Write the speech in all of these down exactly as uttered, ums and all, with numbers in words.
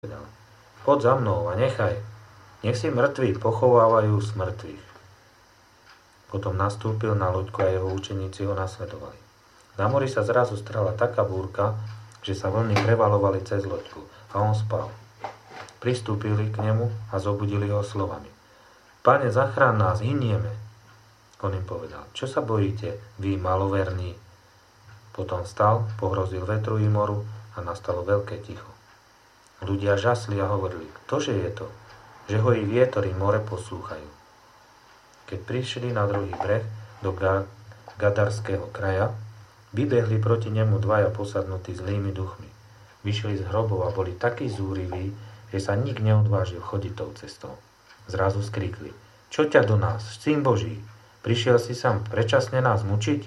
povedal: Poď za mnou a nechaj, nech si mŕtvi pochovávajú smrtvých. Potom nastúpil na loďku a jeho učeníci ho nasledovali. Na mori sa zrazu strala taká búrka, že sa vlny prevalovali cez loďku a on spal. Pristúpili k nemu a zobudili ho slovami: Pane, zachrán nás, hynieme. On im povedal: Čo sa bojíte, vy maloverní? Potom vstal, pohrozil vetru i moru a nastalo veľké ticho. Ľudia žasli a hovorili: Ktože je to, že ho i vietor i more poslúchajú? Keď prišli na druhý breh do Gadarského kraja, vybehli proti nemu dvaja posadnutí zlými duchmi. Vyšli z hrobov a boli takí zúriví, že sa nik neodvážil chodiť tou cestou. Zrazu skríkli: Čo ťa do nás, Syn Boží? Prišiel si sám predčasne nás mučiť?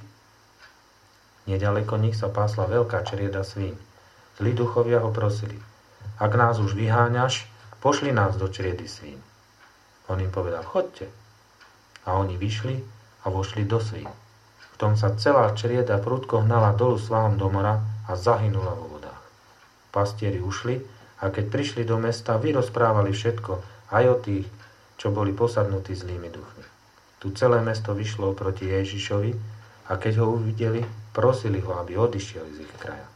Nedaleko nich sa pásla veľká črieda svíň. Zlí duchovia ho prosili: Ak nás už vyháňaš, pošli nás do čriedy svíň. On im povedal: Choďte. A oni vyšli a vošli do svíň. V tom sa celá črieda prudko hnala dolu svalom do mora a zahynula vo vodách. Pastieri ušli a keď prišli do mesta, vyrozprávali všetko aj o tých, čo boli posadnutí zlými duchmi. Tu celé mesto vyšlo proti Ježišovi a keď ho uvideli, prosili ho, aby odišiel z ich kraja.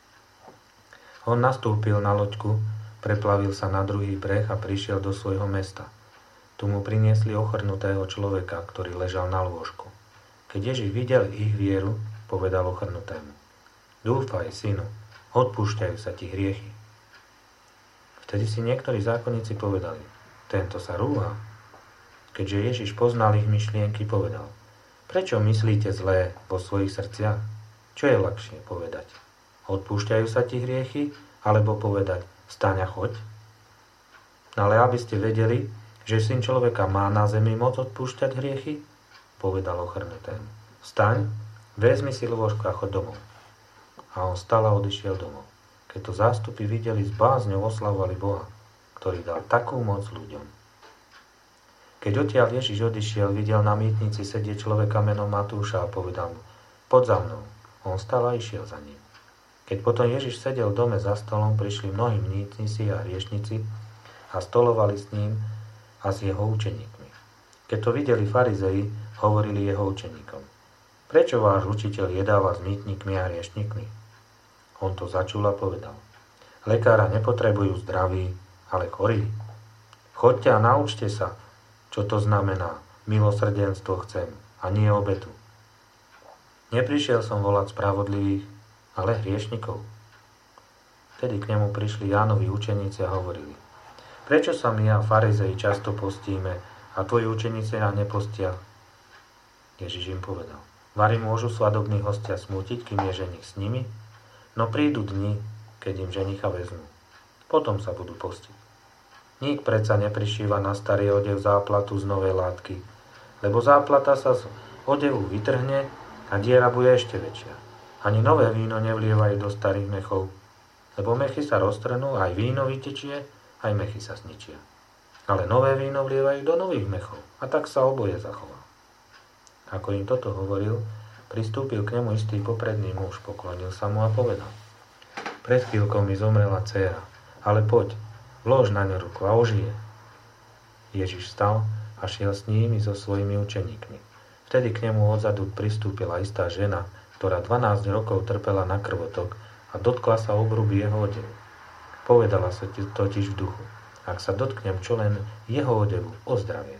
On nastúpil na loďku, preplavil sa na druhý breh a prišiel do svojho mesta. Tu mu priniesli ochrnutého človeka, ktorý ležal na lôžku. Keď Ježiš videl ich vieru, povedal ochrnutému: Dúfaj, synu, odpúšťajú sa ti hriechy. Vtedy si niektorí zákonníci povedali: Tento sa rúha. Keďže Ježiš poznal ich myšlienky, povedal: Prečo myslíte zlé vo svojich srdciach? Čo je ľahšie povedať? Odpúšťajú sa ti hriechy, alebo povedať: Vstaň a choď? Ale aby ste vedeli, že Syn človeka má na zemi moc odpúšťať hriechy, povedal ochrnutému: Vstaň, vezmi si lôžko a choď domov. A on vstal a odišiel domov. Keď to zástupy videli, s bázňou oslavovali Boha, ktorý dal takú moc ľuďom. Keď odtiaľ Ježiš odišiel, videl na mýtnici sedieť človeka menom Matúša a povedal mu: Poď za mnou. On vstal a išiel za ním. Keď potom Ježiš sedel v dome za stolom, prišli mnohí mýtnici a hriešnici a stolovali s ním a s jeho učeníkmi. Keď to videli farizei, hovorili jeho učeníkom: Prečo váš učiteľ jedáva s mýtnikmi a hriešnikmi? On to začul a povedal: Lekára nepotrebujú zdraví, ale chorí. Choďte a naučte sa, čo to znamená: milosrdenstvo chcem a nie obetu. Neprišiel som volať spravodlivých, ale hriešnikov. Vtedy k nemu prišli Jánovi učeníci a hovorili: Prečo sa my a farizei často postíme a tvoji učeníci nám nepostia? Ježiš im povedal: Vari môžu svadobní hostia smútiť, kým je ženich s nimi? No prídu dni, keď im ženicha vezmú. Potom sa budú postiť. Nik predsa neprišíva na starý odev záplatu z novej látky, lebo záplata sa z odevu vytrhne a diera bude ešte väčšia. Ani nové víno nevlievajú do starých mechov, lebo mechy sa roztrhnú, aj víno vytečie, aj mechy sa zničia. Ale nové víno vlievajú do nových mechov a tak sa oboje zachová. Ako im toto hovoril, pristúpil k nemu istý popredný muž, poklonil sa mu a povedal: Pred chvíľkou mi zomrela dcéra, ale poď, vlož na ňu ruku a ožije. Ježiš vstal a šiel s ním i so svojimi učeníkmi. Vtedy k nemu odzadu pristúpila istá žena, ktorá dvanásť rokov trpela na krvotok a dotkla sa obruby jeho odevu. Povedala sa totiž v duchu: Ak sa dotknem čo len jeho odevu, ozdraviem.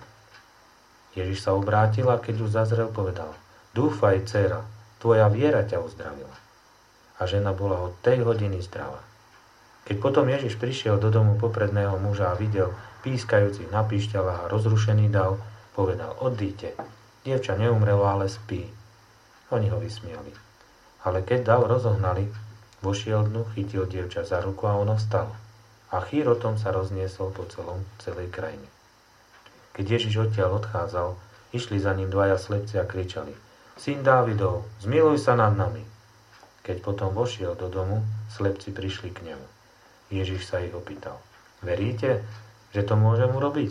Ježiš sa obrátil a keď ju zazrel, povedal: Dúfaj, dcéra, tvoja viera ťa uzdravila. A žena bola od tej hodiny zdravá. Keď potom Ježiš prišiel do domu popredného muža a videl pískajúcich na píšťalách a rozrušený dav, povedal: Odíďte, dievča neumrelo, ale spí. Oni ho vysmiali. Ale keď dav rozohnali, vošiel dnu, chytil dievča za ruku a ono vstalo. A chýr o tom sa rozniesol po celom, celej krajine. Keď Ježiš odtiaľ odchádzal, išli za ním dvaja slepci a kričali: Syn Dávidov, zmiluj sa nad nami. Keď potom vošiel do domu, slepci prišli k nemu. Ježiš sa ich opýtal: Veríte, že to môžem urobiť?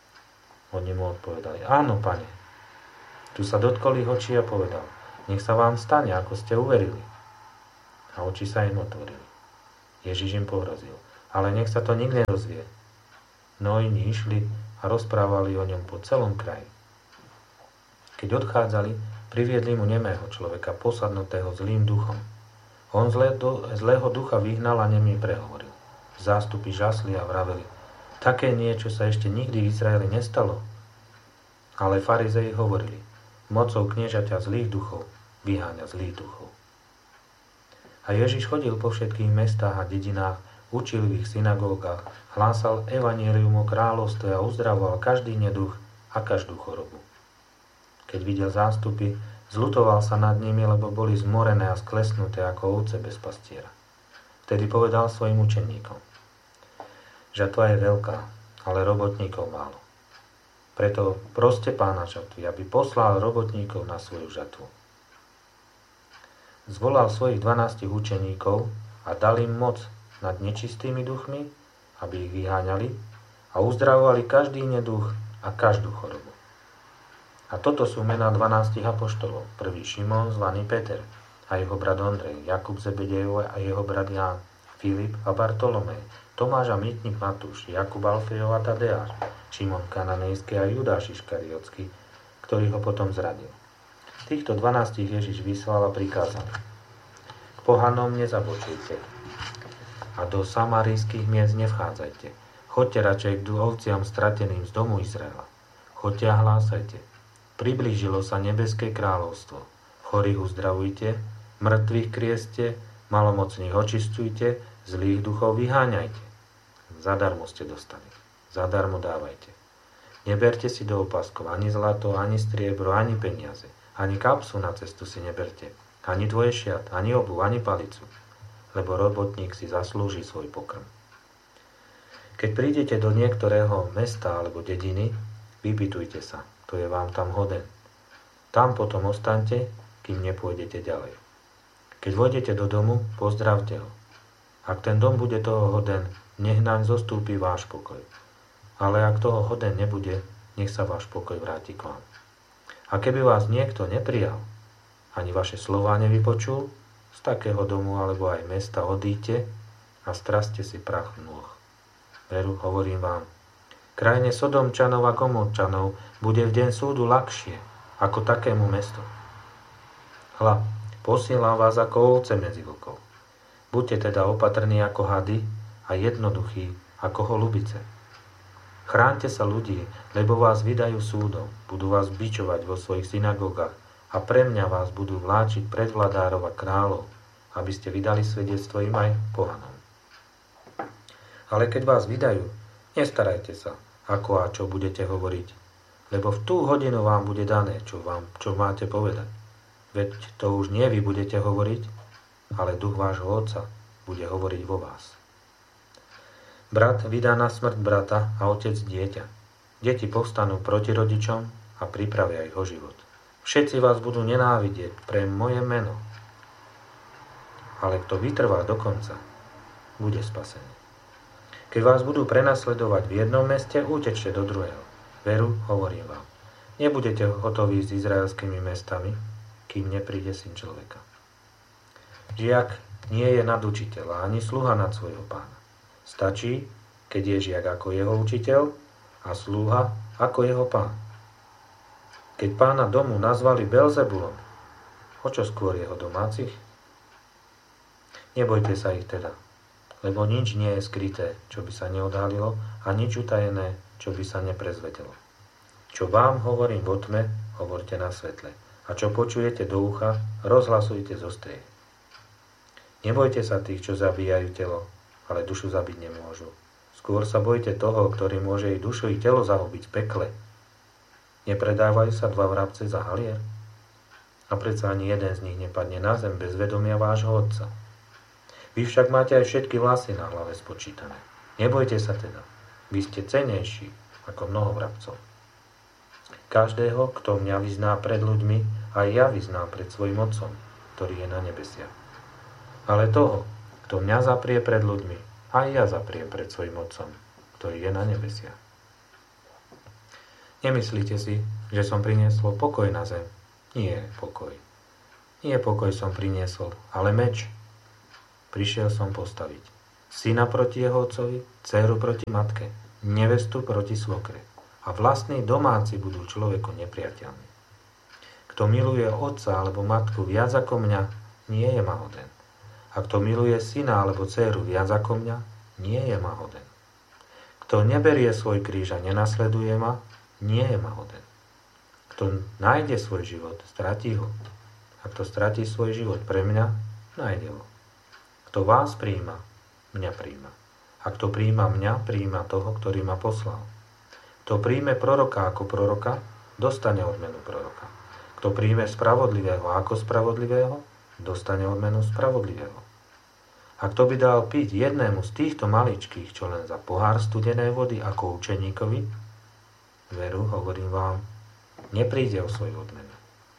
Oni mu odpovedali: Áno, pane. Tu sa dotkol ich očí a povedal: Nech sa vám stane, ako ste uverili. A oči sa im otvorili. Ježiš im pohrozil: ale nech sa to nikde nerozvie. No iní išli a rozprávali o ňom po celom kraji. Keď odchádzali, priviedli mu nemého človeka, posadnutého zlým duchom. On zlé do, zlého ducha vyhnal a nemý prehovoril. Zástupy žasli a vraveli, také niečo sa ešte nikdy v Izraeli nestalo. Ale farizei hovorili, mocou kniežaťa zlých duchov vyháňa zlých duchov. A Ježiš chodil po všetkých mestách a dedinách, učil v ich synagógach, hlásal evanjelium o kráľovstve a uzdravoval každý neduch a každú chorobu. Keď videl zástupy, zľutoval sa nad nimi, lebo boli zmorené a sklesnuté ako ovce bez pastiera. Vtedy povedal svojim učeníkom, žatva je veľká, ale robotníkov málo. Preto proste Pána žatvy, aby poslal robotníkov na svoju žatvu. Zvolal svojich dvanástich učeníkov a dal im moc nad nečistými duchmi, aby ich vyháňali a uzdravovali každý neduch a každú chorobu. A toto sú mená dvanástich apoštolov. Prvý Šimon, zvaný Peter, a jeho brat Ondrej, Jakub Zebedejov a jeho brat Ján, Filip a Bartolomej, Tomáš a mýtnik Matúš, Jakub Alfejov a Tadeáš, Šimon Kananejský a Judáš Iškariotský, ktorý ho potom zradil. Týchto dvanástich Ježiš vyslal a prikázal. K pohanom nezabočujte a do samarijských miest nevchádzajte. Choďte radšej k ovciam strateným z domu Izraela. Choďte a hlásajte. Priblížilo sa nebeské kráľovstvo. Chorých uzdravujte, mŕtvych krieste, malomocných očistujte, zlých duchov vyháňajte. Zadarmo ste dostali. Zadarmo dávajte. Neberte si do opaskov ani zlato, ani striebro, ani peniaze. Ani kapsu na cestu si neberte, ani dvojšiat, ani obuv, ani palicu, lebo robotník si zaslúži svoj pokrm. Keď prídete do niektorého mesta alebo dediny, vypytujte sa, to je vám tam hoden. Tam potom ostaňte, kým nepôjdete ďalej. Keď vojdete do domu, pozdravte ho. Ak ten dom bude toho hoden, nech naň zostúpi váš pokoj. Ale ak toho hoden nebude, nech sa váš pokoj vráti k vám. A keby vás niekto neprijal, ani vaše slová nevypočul, z takého domu alebo aj mesta odíďte a straste si prach nôh. Veru, hovorím vám, krajine Sodomčanov a Gomorčanov bude v deň súdu ľahšie ako takému mestu. Hľa, posielam vás ako ovce medzi vlkov. Buďte teda opatrní ako hady a jednoduchí ako holubice. Chráňte sa ľudí, lebo vás vydajú súdom, budú vás bičovať vo svojich synagógach a pre mňa vás budú vláčiť pred vladárov a kráľov, aby ste vydali svedectvo im aj pohanom. Ale keď vás vydajú, nestarajte sa, ako a čo budete hovoriť, lebo v tú hodinu vám bude dané, čo, vám, čo máte povedať. Veď to už nie vy budete hovoriť, ale duch vášho Otca bude hovoriť vo vás. Brat vydá na smrť brata a otec dieťa. Deti povstanú proti rodičom a pripravia ich o život. Všetci vás budú nenávidieť pre moje meno. Ale kto vytrvá do konca, bude spasený. Keď vás budú prenasledovať v jednom meste, utečte do druhého. Veru, hovorím vám, nebudete hotoví s izraelskými mestami, kým nepríde Syn človeka. Žiak nie je nad učiteľa, ani sluha nad svojho pána. Stačí, keď je žiak ako jeho učiteľ a slúha ako jeho pán. Keď pána domu nazvali Belzebulom, o čo skôr jeho domácich? Nebojte sa ich teda, lebo nič nie je skryté, čo by sa neodhalilo, a nič utajené, čo by sa neprezvedelo. Čo vám hovorím vo tme, hovorte na svetle, a čo počujete do ucha, rozhlasujte zo strie. Nebojte sa tých, čo zabíjajú telo, ale dušu zabiť nemôžu. Skôr sa bojte toho, ktorý môže i dušu i telo zahubiť v pekle. Nepredávajú sa dva vrabce za halier? A predsa ani jeden z nich nepadne na zem bez vedomia vášho Otca. Vy však máte aj všetky vlasy na hlave spočítané. Nebojte sa teda, vy ste cennejší ako mnoho vrabcov. Každého, kto mňa vyzná pred ľuďmi, aj ja vyznám pred svojim Otcom, ktorý je na nebesiach. Ale toho, kto mňa zaprie pred ľuďmi, aj ja zapriem pred svojim Otcom, ktorý je na nebesiach. Nemyslíte si, že som priniesol pokoj na zem? Nie pokoj. Nie pokoj som priniesol, ale meč. Prišiel som postaviť syna proti jeho otcovi, dcéru proti matke, nevestu proti svokre. A vlastní domáci budú človeku nepriateľní. Kto miluje otca alebo matku viac ako mňa, nie je ma hoden. A kto miluje syna alebo dcéru viac ako mňa, nie je ma hoden. Kto neberie svoj kríž a nenasleduje ma, nie je ma hoden. Kto nájde svoj život, stratí ho. A kto stratí svoj život pre mňa, nájde ho. Kto vás prijíma, mňa prijíma. A kto prijíma mňa, prijíma toho, ktorý ma poslal. Kto príjme proroka ako proroka, dostane odmenu proroka. Kto príjme spravodlivého ako spravodlivého, dostane odmenu spravodlivého. A kto by dal piť jednému z týchto maličkých, čo len za pohár studenej vody ako učeníkovi, veru, hovorím vám, nepríde o svoju odmenu.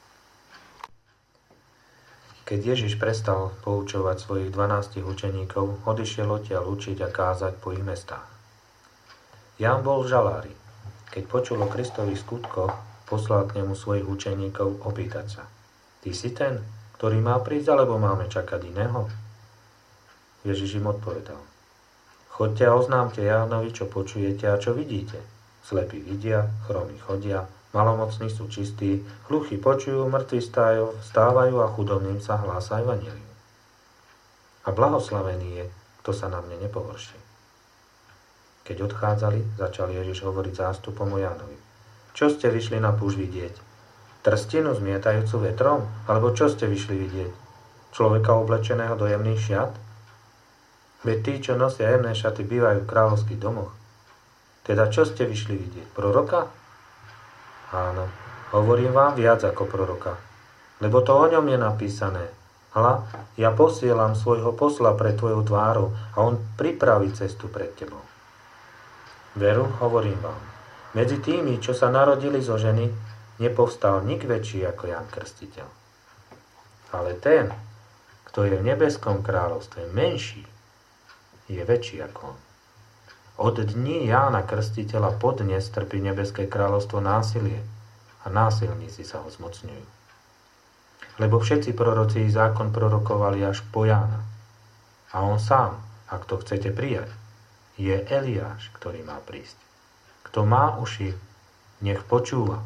Keď Ježiš prestal poučovať svojich dvanástich učeníkov, odišiel odtiaľ učiť a kázať po ich mestách. Ján bol v žalári. Keď počul o Kristových skutkoch, poslal k nemu svojich učeníkov opýtať sa. Ty si ten, ktorý má prísť, alebo máme čakať iného? Ježiš im odpovedal. Choďte a oznámte Jánovi, čo počujete a čo vidíte. Slepí vidia, chromí chodia, malomocní sú čistí, hluchí počujú, mŕtvi vstávajú a chudobným sa hlása evanjelium. A blahoslavený je, kto sa na mne nepohorší. Keď odchádzali, začal Ježiš hovoriť zástupom o Jánovi. Čo ste vyšli na púšť vidieť? Trstinu zmietajúcu vetrom? Alebo čo ste vyšli vidieť? Človeka oblečeného do jemných šiat? Veď tí, čo nosia jemné šaty, bývajú v kráľovských domoch. Teda čo ste vyšli vidieť? Proroka? Áno, hovorím vám viac ako proroka. Lebo to o ňom je napísané. Hľa, ja posielam svojho posla pred tvojou tvárou a on pripraví cestu pred tebou. Veru, hovorím vám, medzi tými, čo sa narodili zo ženy, nepovstal nik väčší ako Ján Krstiteľ. Ale ten, kto je v nebeskom kráľovstve menší, je väčší ako on. Od dní Jána Krstiteľa podnes trpí nebeské kráľovstvo násilie a násilníci sa ho zmocňujú. Lebo všetci proroci i zákon prorokovali až po Jána. A on sám, ak to chcete prijať, je Eliáš, ktorý má prísť. Kto má uši, nech počúva.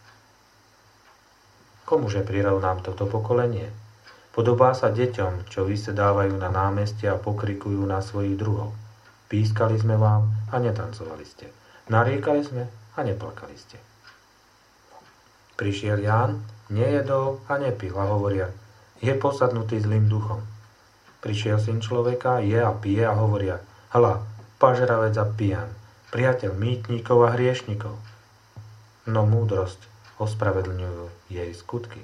Komuže prirovnám toto pokolenie? Podobá sa deťom, čo vysedávajú na námestie a pokrikujú na svojich druhov. Pískali sme vám a netancovali ste. Nariekali sme a neplakali ste. Prišiel Ján, nejedol a nepil a hovoria, je posadnutý zlým duchom. Prišiel syn človeka, je a pije a hovoria, hľa, pažravec a pijan, priateľ mýtnikov a hriešnikov. No múdrosť ospravedlňujú jej skutky.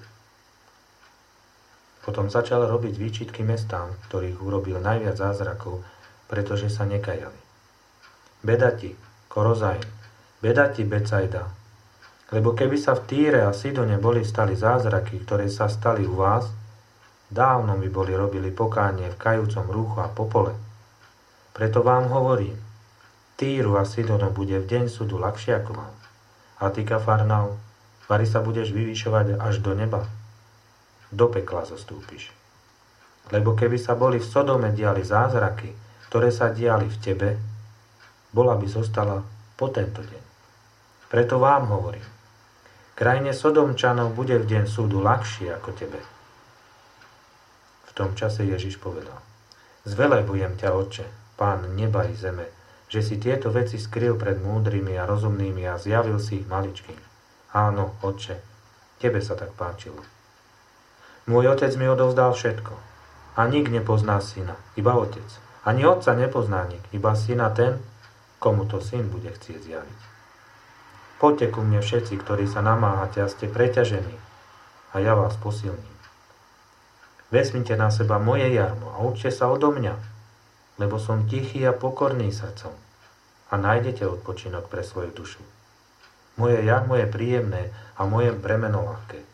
Potom začal robiť výčitky mestám, ktorých urobil najviac zázrakov, pretože sa nekajali. Beda ti, Korozajn, beda ti, Becajda, lebo keby sa v Týre a Sidone boli stali zázraky, ktoré sa stali u vás, dávno by boli robili pokánie v kajúcom rúchu a popole. Preto vám hovorím, Týru a Sidonu bude v deň súdu ľahšie ako vám. A ty, Kafarnaum, vari sa budeš vyvyšovať až do neba. Do pekla zostúpiš. Lebo keby sa boli v Sodome diali zázraky, ktoré sa diali v tebe, bola by zostala po tento deň. Preto vám hovorím, krajine Sodomčanov bude v deň súdu ľahšie ako tebe. V tom čase Ježiš povedal, zvelebujem ťa, Otče, Pán neba i zeme, že si tieto veci skryl pred múdrymi a rozumnými a zjavil si ich maličkým. Áno, Otče, tebe sa tak páčilo. Môj otec mi odovzdal všetko. A nik nepozná syna, iba otec. Ani otca nepozná nik, iba syna ten, komu to syn bude chcieť zjaviť. Poďte ku mne všetci, ktorí sa namáhate a ste preťažení, a ja vás posilním. Vezmite na seba moje jarmo a učte sa odo mňa, lebo som tichý a pokorný srdcom a nájdete odpočinok pre svoju dušu. Moje jarmo je príjemné a moje bremeno ľahké.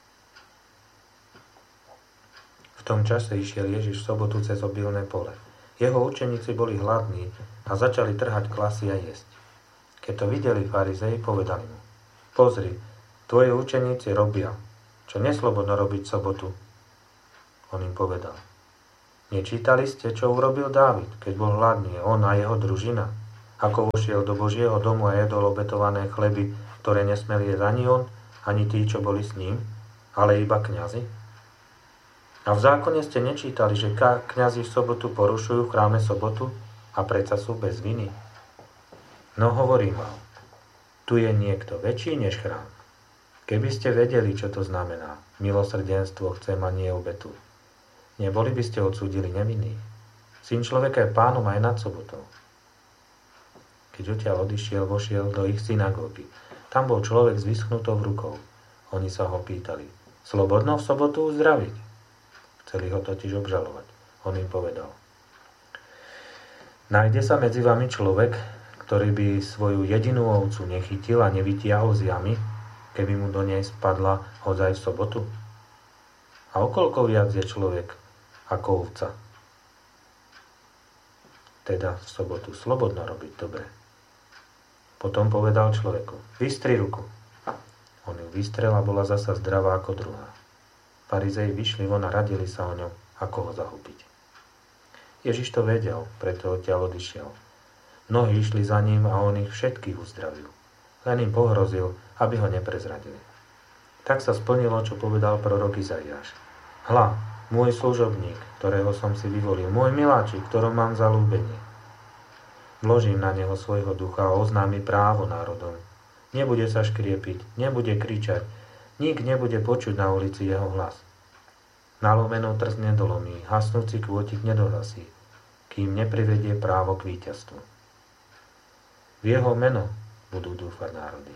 V tom čase išiel Ježiš v sobotu cez obilné pole. Jeho učeníci boli hladní a začali trhať klasy a jesť. Keď to videli farizei, povedali mu, pozri, tvoji učeníci robia, čo neslobodno robiť v sobotu. On im povedal, Nečítali ste, čo urobil Dávid, keď bol hladný, on a jeho družina? Ako vošiel do Božieho domu a jedol obetované chleby, ktoré nesmeli jesť ani on, ani tí, čo boli s ním, ale iba kňazi? A v zákone ste nečítali, že kňazi v sobotu porušujú v chráme sobotu a predsa sú bez viny? No hovorím vám, tu je niekto väčší než chrám. Keby ste vedeli, čo to znamená, milosrdenstvo chcem a nie obetu, neboli by ste odsúdili nevinných. Syn človeka je pánom aj nad sobotou. Keď odtiaľ odišiel, vošiel do ich synagógy. Tam bol človek s vyschnutou rukou. Oni sa ho pýtali, slobodno v sobotu uzdraviť? Chceli ho totiž obžalovať. On im povedal, nájde sa medzi vami človek, ktorý by svoju jedinú ovcu nechytil a nevytiahol z jamy, keby mu do nej spadla hodzaj v sobotu? A okoľko viac je človek ako ovca? Teda v sobotu slobodno robiť dobre. Potom povedal človeku, vystri ruku. On ju vystrel a bola zasa zdravá ako druhá. Farizei vyšli von a radili sa o ňom, ako ho zahubiť. Ježiš to vedel, preto odtiaľ odišiel. Mnohí išli za ním a on ich všetkých uzdravil. Len im pohrozil, aby ho neprezradili. Tak sa splnilo, čo povedal prorok Izaiáš. Hľa, môj služobník, ktorého som si vyvolil, môj miláčik, ktorom mám zaľúbenie. Vložím na neho svojho ducha a oznámi právo národom. Nebude sa škriepiť, nebude kričať, nik nebude počuť na ulici jeho hlas. Nalomenú trst nedolomí, hasnúci kôtik nedohlasí, kým neprivedie právo k víťazstvu. V jeho meno budú dúfať národy.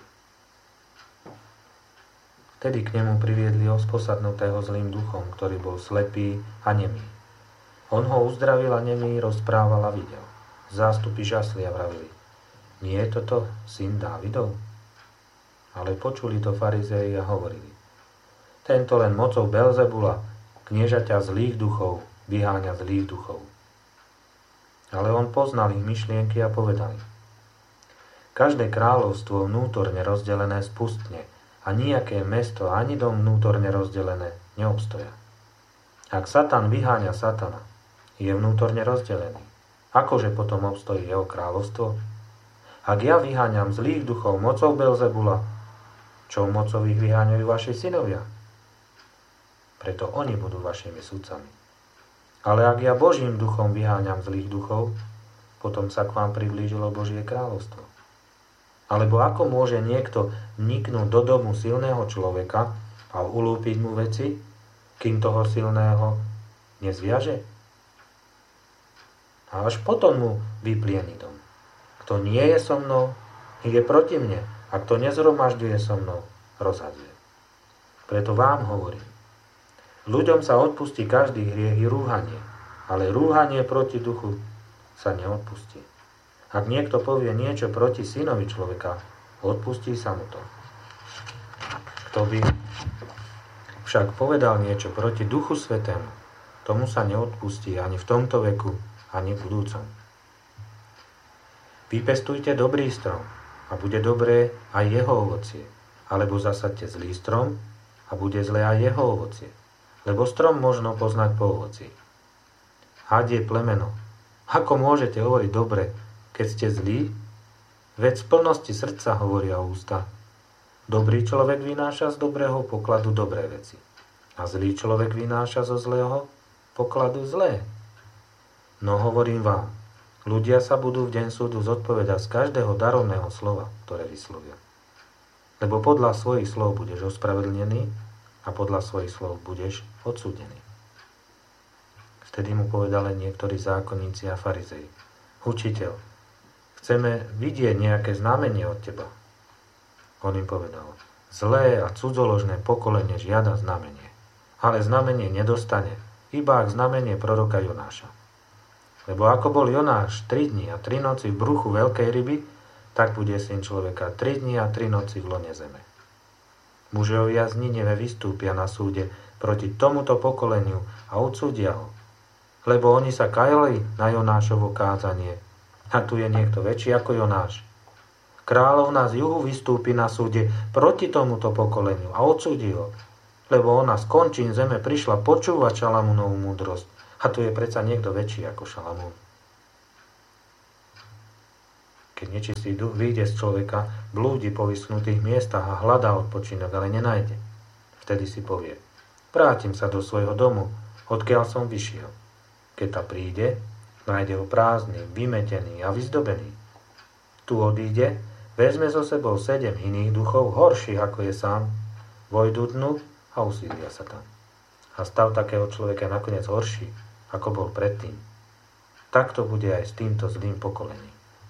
Vtedy k nemu priviedli osposadnutého zlým duchom, ktorý bol slepý a nemý. On ho uzdravil a nemý rozprával a videl. Zástupy žasli a vravili, nie je toto syn Dávidov? Ale počuli to farizei a hovorili, tento len mocou Belzebula, kniežaťa zlých duchov, vyháňa zlých duchov. Ale on poznal ich myšlienky a povedal im, každé kráľovstvo vnútorne rozdelené spustne a nijaké mesto ani dom vnútorne rozdelené neobstoja. Ak Satan vyháňa Satana, je vnútorne rozdelený. Akože potom obstojí jeho kráľovstvo? Ak ja vyháňam zlých duchov mocou Belzebula, čo mocou ich vyháňajú vaši synovia? Preto oni budú vašimi sudcami. Ale ak ja Božím duchom vyháňam zlých duchov, potom sa k vám priblížilo Božie kráľovstvo. Alebo ako môže niekto vniknúť do domu silného človeka a ulúpiť mu veci, kým toho silného nezviaže? A až potom mu vyplieni dom. Kto nie je so mnou, je proti mne. A kto nezhromažďuje so mnou, rozhadzuje. Preto vám hovorím, ľuďom sa odpustí každý hriech i rúhanie, ale rúhanie proti duchu sa neodpustí. Ak niekto povie niečo proti synovi človeka, odpustí sa mu to. Kto by však povedal niečo proti Duchu Svätému, tomu sa neodpustí ani v tomto veku, ani v budúcom. Vypestujte dobrý strom a bude dobré aj jeho ovocie, alebo zasaďte zlý strom a bude zlé aj jeho ovocie, lebo strom možno poznať po ovoci. Had je plemeno. Ako môžete hovoriť dobre, keď ste zlí? Veď z plnosti srdca hovoria ústa. Dobrý človek vynáša z dobrého pokladu dobré veci a zlý človek vynáša zo zlého pokladu zlé. No hovorím vám, ľudia sa budú v deň súdu zodpovedať z každého darovného slova, ktoré vyslovia. Lebo podľa svojich slov budeš ospravedlnený a podľa svojich slov budeš odsúdený. Vtedy mu povedali niektorí zákonníci a farizei, učiteľ, chceme vidieť nejaké znamenie od teba. On im povedal, zlé a cudzoložné pokolenie žiada znamenie, ale znamenie nedostane, iba ak znamenie proroka Jonáša. Lebo ako bol Jonáš tri dni a tri noci v bruchu veľkej ryby, tak bude syn človeka tri dni a tri noci v lone zeme. Mužovia z Nineve vystúpia na súde proti tomuto pokoleniu a odsúdia ho, lebo oni sa kajali na Jonášovo kázanie. A tu je niekto väčší ako Jonáš. Kráľovná z juhu vystúpi na súde proti tomuto pokoleniu a odsúdi ho, lebo ona z končín zeme prišla počúvať Šalamúnovú múdrosť. A tu je predsa niekto väčší ako Šalamún. Keď nečistý duch vyjde z človeka, blúdi po vyschnutých miestach a hľadá odpočinok, ale nenájde. Vtedy si povie, vrátim sa do svojho domu, odkiaľ som vyšiel. Keď ta príde, nájde ho prázdny, vymetený a vyzdobený. Tu odíde, vezme so sebou sedem iných duchov, horších ako je sám, vojdu dnu a usídlia sa tam. A stav takého človeka je nakoniec horší, ako bol predtým. Tak to bude aj s týmto zlým pokolením.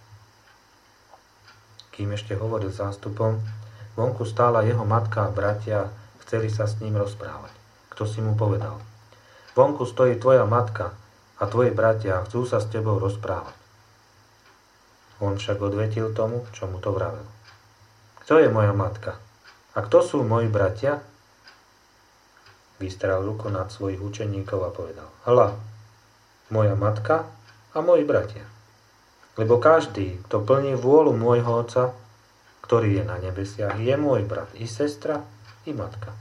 Kým ešte hovoril zástupom, vonku stála jeho matka a bratia, chceli sa s ním rozprávať. Kto si mu povedal? Vonku stojí tvoja matka a tvoji bratia chcú sa s tebou rozprávať. On však odvetil tomu, čo mu to vravel. Kto je moja matka? A kto sú moji bratia? Vystrel ruku nad svojich učeníkov a povedal. Hľa, moja matka a moji bratia. Lebo každý, kto plní vôľu môjho Otca, ktorý je na nebesiach, je môj brat, i sestra, i matka.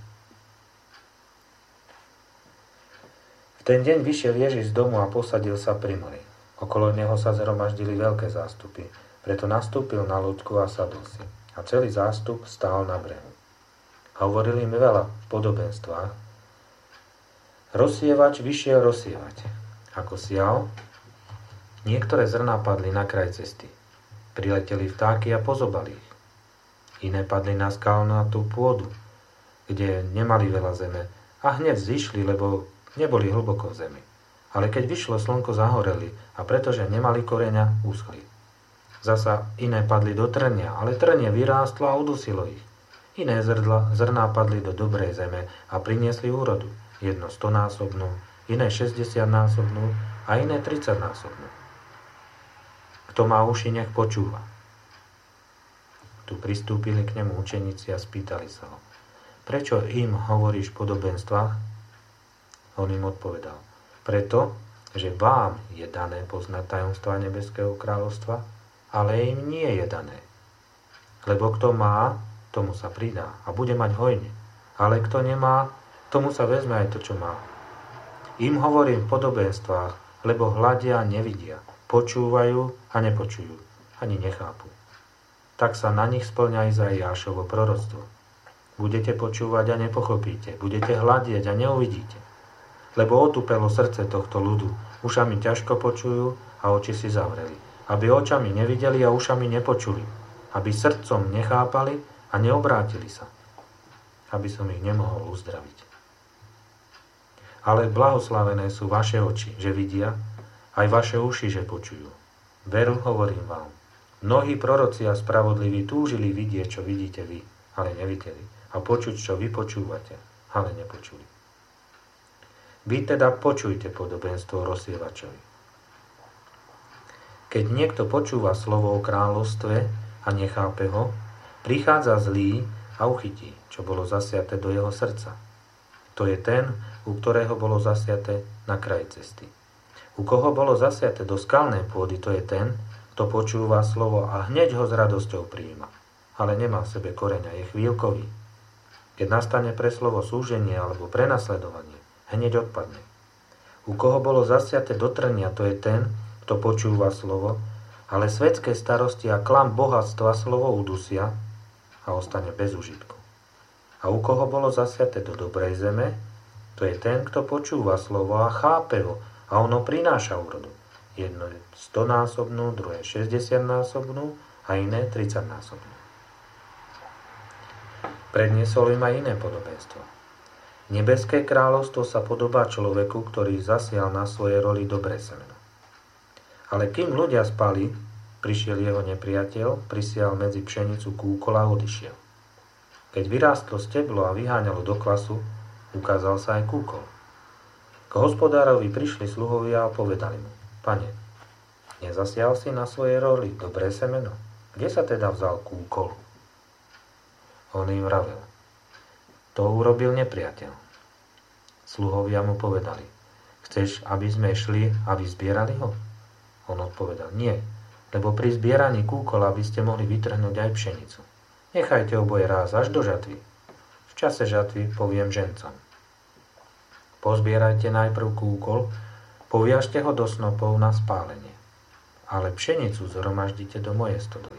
V ten deň vyšiel Ježiš z domu a posadil sa pri mori. Okolo neho sa zhromaždili veľké zástupy, preto nastúpil na loďku a sadol si. A celý zástup stál na brehu. A hovoril im veľa v podobenstvách. Rozsievač vyšiel rozsievať. Ako sial, niektoré zrná padli na kraj cesty. Prileteli vtáky a pozobali ich. Iné padli na skalnatú pôdu, kde nemali veľa zeme a hneď zišli, lebo neboli hlboko v zemi. Ale keď vyšlo slnko, zahoreli a pretože nemali koreňa, uschli. Zasa iné padli do trnia, ale trnie vyrástlo a udusilo ich. Iné zrdla, zrná padli do dobrej zeme a priniesli úrodu. Jedno stonásobnú, iné šesťdesiatnásobnú a iné tridsaťnásobnú. Kto má uši, nech počúva. Tu pristúpili k nemu učeníci a spýtali sa ho. Prečo im hovoríš v podobenstvách? On im odpovedal. Preto, že vám je dané poznať tajomstvá nebeského kráľovstva, ale im nie je dané. Lebo kto má, tomu sa pridá a bude mať hojne. Ale kto nemá, tomu sa vezme aj to, čo má. Im hovorím v podobenstvách, lebo hľadia a nevidia, počúvajú a nepočujú, ani nechápu. Tak sa na nich spĺňa Izaiášovo proroctvo. Budete počúvať a nepochopíte, budete hľadieť a neuvidíte. Lebo otupelo srdce tohto ľudu, ušami ťažko počujú a oči si zavreli. Aby očami nevideli a ušami nepočuli. Aby srdcom nechápali a neobrátili sa. Aby som ich nemohol uzdraviť. Ale blahoslavené sú vaše oči, že vidia, aj vaše uši, že počujú. Veru, hovorím vám, mnohí proroci a spravodliví túžili vidieť, čo vidíte vy, ale nevideli, a počuť, čo vy počúvate, ale nepočuli. Vy teda počujte podobenstvo rozsievačovi. Keď niekto počúva slovo o kráľovstve a nechápe ho, prichádza zlý a uchytí, čo bolo zasiaté do jeho srdca. To je ten, u ktorého bolo zasiaté na kraji cesty. U koho bolo zasiaté do skalnej pôdy, to je ten, kto počúva slovo a hneď ho s radosťou prijíma, ale nemá v sebe koreňa, je chvíľkový. Keď nastane pre slovo súženie alebo prenasledovanie, hneď odpadne. U koho bolo zasiaté do trnia, to je ten, kto počúva slovo, ale svetské starosti a klam bohatstva slovo udusia a ostane bez užitku. A u koho bolo zasiaté do dobrej zeme, to je ten, kto počúva slovo a chápe ho a ono prináša úrodu. Jedno je stonásobnú, druhé šesťdesiatnásobnú a iné tridsaťnásobnú. Predniesol im aj iné podobenstvo. Nebeské kráľovstvo sa podobá človeku, ktorý zasial na svojej roli dobré semeno. Ale kým ľudia spali, prišiel jeho nepriateľ, prisial medzi pšenicu kúkol a odišiel. Keď vyrástlo steblo a vyháňalo do klasu, ukázal sa aj kúkol. K hospodárovi prišli sluhovia a povedali mu, Pane, nezasial si na svojej roli dobré semeno? Kde sa teda vzal kúkol? On im vravel, to urobil nepriateľ. Sluhovia mu povedali, chceš, aby sme šli a vyzbierali ho? On odpovedal, nie, lebo pri zbieraní kúkola by ste mohli vytrhnúť aj pšenicu. Nechajte oboje ráz až do žatvy. V čase žatvy poviem žencom. Pozbierajte najprv kúkol, poviažte ho do snopov na spálenie, ale pšenicu zhromaždite do mojej stodoly.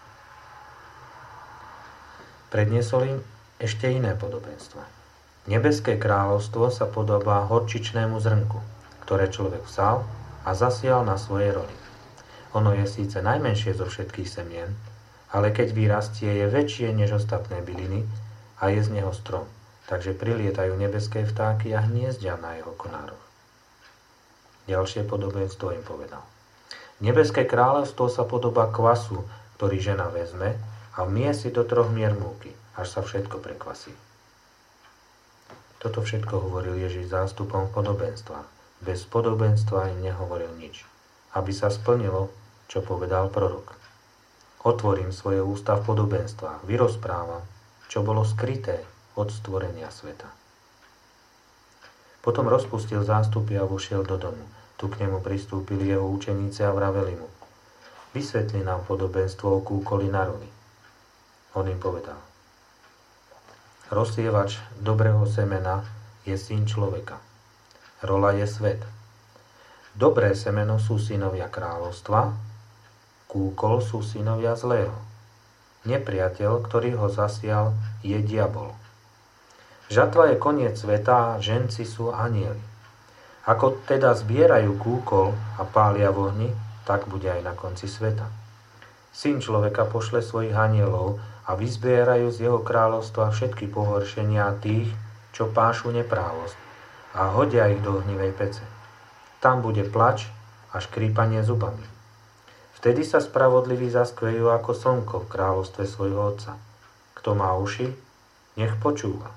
Predniesol im ešte iné podobenstvo. Nebeské kráľovstvo sa podobá horčičnému zrnku, ktoré človek vzal a zasial na svojej roli. Ono je síce najmenšie zo všetkých semien, ale keď vyrastie, je väčšie než ostatné byliny a je z neho strom, takže prilietajú nebeské vtáky a hniezdia na jeho konároch. Ďalšie podobenstvo im povedal. Nebeské kráľovstvo sa podobá kvasu, ktorý žena vezme a vmiesi do troch mier múky, až sa všetko prekvasí. Toto všetko hovoril Ježiš zástupom v podobenstvách. Bez podobenstva im nehovoril nič, aby sa splnilo, čo povedal prorok. Otvorím svoje ústa v podobenstvách, vyrozprávam, čo bolo skryté od stvorenia sveta. Potom rozpustil zástupy a vošiel do domu. Tu k nemu pristúpili jeho učeníci a vraveli mu: Vysvetli nám podobenstvo o kúkoli na roli. On im povedal: Rozsievač dobrého semena je syn človeka. Rola je svet. Dobré semeno sú synovia kráľovstva, kúkol sú synovia zlého. Nepriateľ, ktorý ho zasial, je diabol. Žatva je koniec sveta a ženci sú anjeli. Ako teda zbierajú kúkol a pália v ohni, tak bude aj na konci sveta. Syn človeka pošle svojich anjelov a vyzbierajú z jeho kráľovstva všetky pohoršenia tých, čo pášu neprávosť, a hodia ich do ohnivej pece. Tam bude plač a škrípanie zubami. Vtedy sa spravodliví zaskvejú ako slnko v kráľovstve svojho Otca. Kto má uši, nech počúva.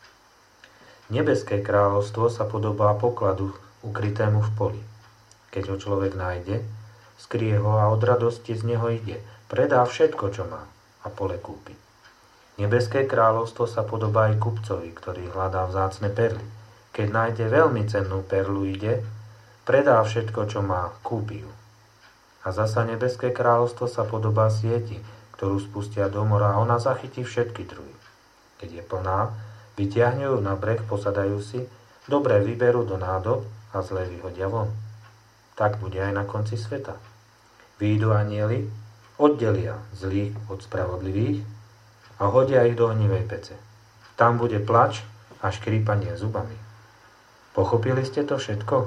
Nebeské kráľovstvo sa podobá pokladu ukrytému v poli. Keď ho človek nájde, skrie ho a od radosti z neho ide, predá všetko, čo má, a pole kúpi. Nebeské kráľovstvo sa podobá aj kupcovi, ktorý hľadá vzácne perly. Keď nájde veľmi cennú perlu, ide, predá všetko, čo má, kúpi ju. A zasa nebeské kráľovstvo sa podobá sieti, ktorú spustia do mora a ona zachytí všetky druhy. Keď je plná, vytiahnu ju na breh, posadajú si, dobré vyberú do nádob a zlé vyhodia von. Tak bude aj na konci sveta. Výjdu anjeli, oddelia zlých od spravodlivých a hodia ich do ohnivej pece. Tam bude plač a škrípanie zubami. Pochopili ste to všetko?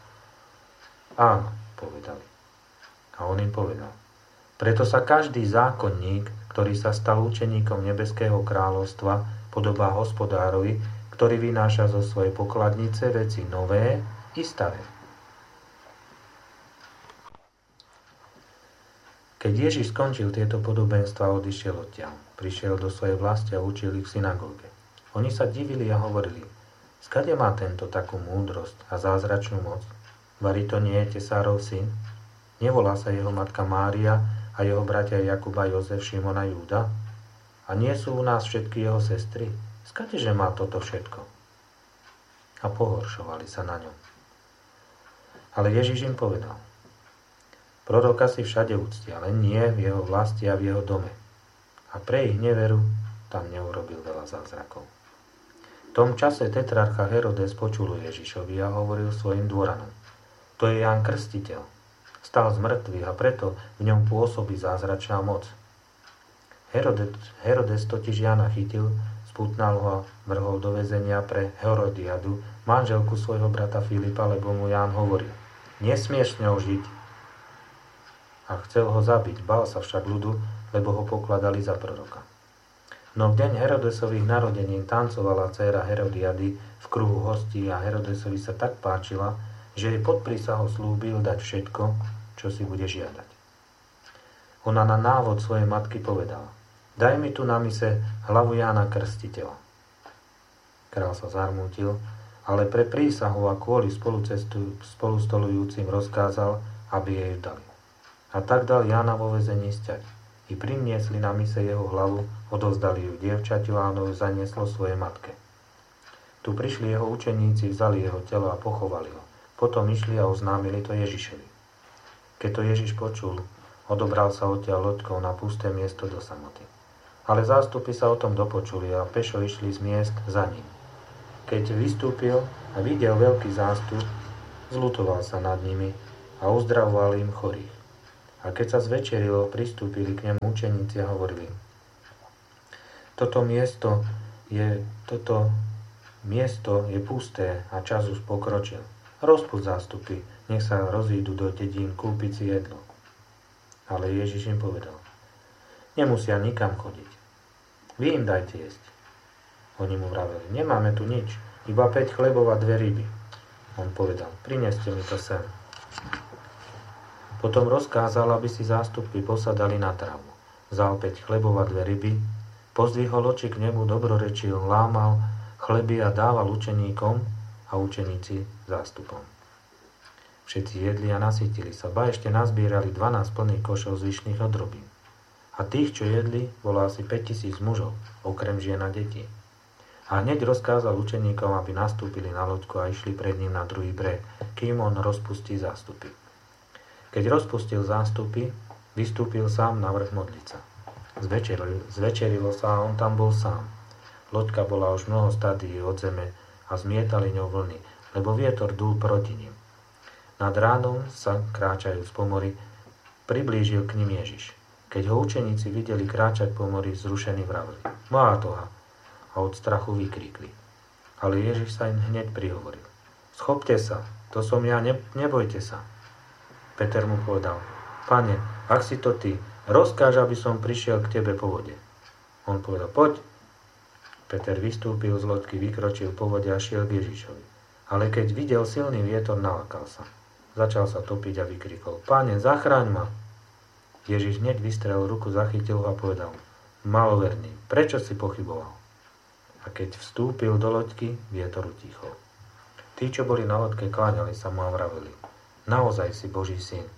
Áno, povedali. A on im povedal: Preto sa každý zákonník, ktorý sa stal učeníkom nebeského kráľovstva, podobá hospodárovi, ktorý vynáša zo svojej pokladnice veci nové i staré. Keď Ježiš skončil tieto podobenstva, odišiel odtiaľ. Prišiel do svojej vlasti a učil ich v synagóge. Oni sa divili a hovorili: Skade má tento takú múdrosť a zázračnú moc? Vari to nie je Tesárov syn? Nevolá sa jeho matka Mária a jeho bratia Jakub a Jozef, Šimon a Júda? A nie sú u nás všetky jeho sestry? Skadeže má toto všetko? A pohoršovali sa na ňom. Ale Ježiš im povedal: Proroka si všade úctia, len nie v jeho vlasti a v jeho dome. A pre ich neveru tam neurobil veľa zázrakov. V tom čase tetrarcha Herodes počul Ježišovi a hovoril svojim dôranom: To je Ján Krstiteľ. Stal z mŕtvych a preto v ňom pôsobí zázračná moc. Herodes, Herodes totiž Jána chytil, spútnal ho a vrhol do väzenia pre Herodiadu, manželku svojho brata Filipa, lebo mu Ján hovoril: Nesmieš s ňou žiť. A chcel ho zabiť, bál sa však ľudu, lebo ho pokladali za proroka. No v deň Herodesových narodenín tancovala dcéra Herodiady v kruhu hostí a Herodesovi sa tak páčila, že jej pod prísahou slúbil dať všetko, čo si bude žiadať. Ona na návod svojej matky povedala: Daj mi tu na mise hlavu Jána Krstiteľa. Král sa zarmútil, ale pre prísahu a kvôli spolustolujúcim rozkázal, aby jej dali. A tak dal Jána vo väzení sťať. I priniesli na mise jeho hlavu, odovzdali ju dievčaťu a ono ju zanieslo svojej matke. Tu prišli jeho učeníci, vzali jeho telo a pochovali ho. Potom išli a oznámili to Ježišovi. Keď to Ježiš počul, odobral sa odtiaľ loďkou na pusté miesto do samoty. Ale zástupy sa o tom dopočuli a pešo išli z miest za ním. Keď vystúpil a videl veľký zástup, zľutoval sa nad nimi a uzdravoval im chorých. A keď sa zvečerilo, pristúpili k nemu učeníci a hovorili: Toto miesto je, toto miesto je pusté a čas už pokročil. Rozpúšť zástupy, nech sa rozídu do dedín kúpiť si jedlo. Ale Ježiš im povedal: Nemusia nikam chodiť. Vy im dajte jesť. Oni mu vraveli: Nemáme tu nič, iba päť chlebov a dve ryby. On povedal: Prineste mi to sem. Potom rozkázal, aby si zástupy posadali na trávu. Vzal päť chlebov a dve ryby, pozdvihol oči k nebu, dobrorečil, lámal chleby a dával učeníkom a učeníci zástupom. Všetci jedli a nasýtili sa, ba ešte nazbierali dvanásť plných košov zvyšných odrobín. A tých, čo jedli, bolo asi päťtisíc mužov, okrem žien a detí. A hneď rozkázal učeníkom, aby nastúpili na loďku a išli pred ním na druhý breh, kým on rozpustí zástupy. Keď rozpustil zástupy, vystúpil sám na vrch modliť sa. Zvečerilo, zvečerilo sa a on tam bol sám. Loďka bola už mnoho stádií od zeme a zmietali ňou vlny, lebo vietor dúl proti nim. Nad ránom sa, kráčajúc po mori, priblížil k nim Ježiš. Keď ho učeníci videli kráčať po mori, zrušení vraveli: Mátoha! A od strachu vykríkli. Ale Ježiš sa im hneď prihovoril: Schopte sa, to som ja, ne, nebojte sa. Peter mu povedal: Pane, ak si to ty, rozkáž, aby som prišiel k tebe po vode. On povedal: Poď. Peter vystúpil z loďky, vykročil po vode a šiel k Ježišovi. Ale keď videl silný vietor, nalákal sa. Začal sa topiť a vykrikol: Pane, zachráň ma. Ježiš hneď vystrel ruku, zachytil ho a povedal: Maloverný, prečo si pochyboval? A keď vstúpil do loďky, vietor utichol. Tí, čo boli na loďke, kláňali sa mu a vraveli: Naozaj si Boží syn.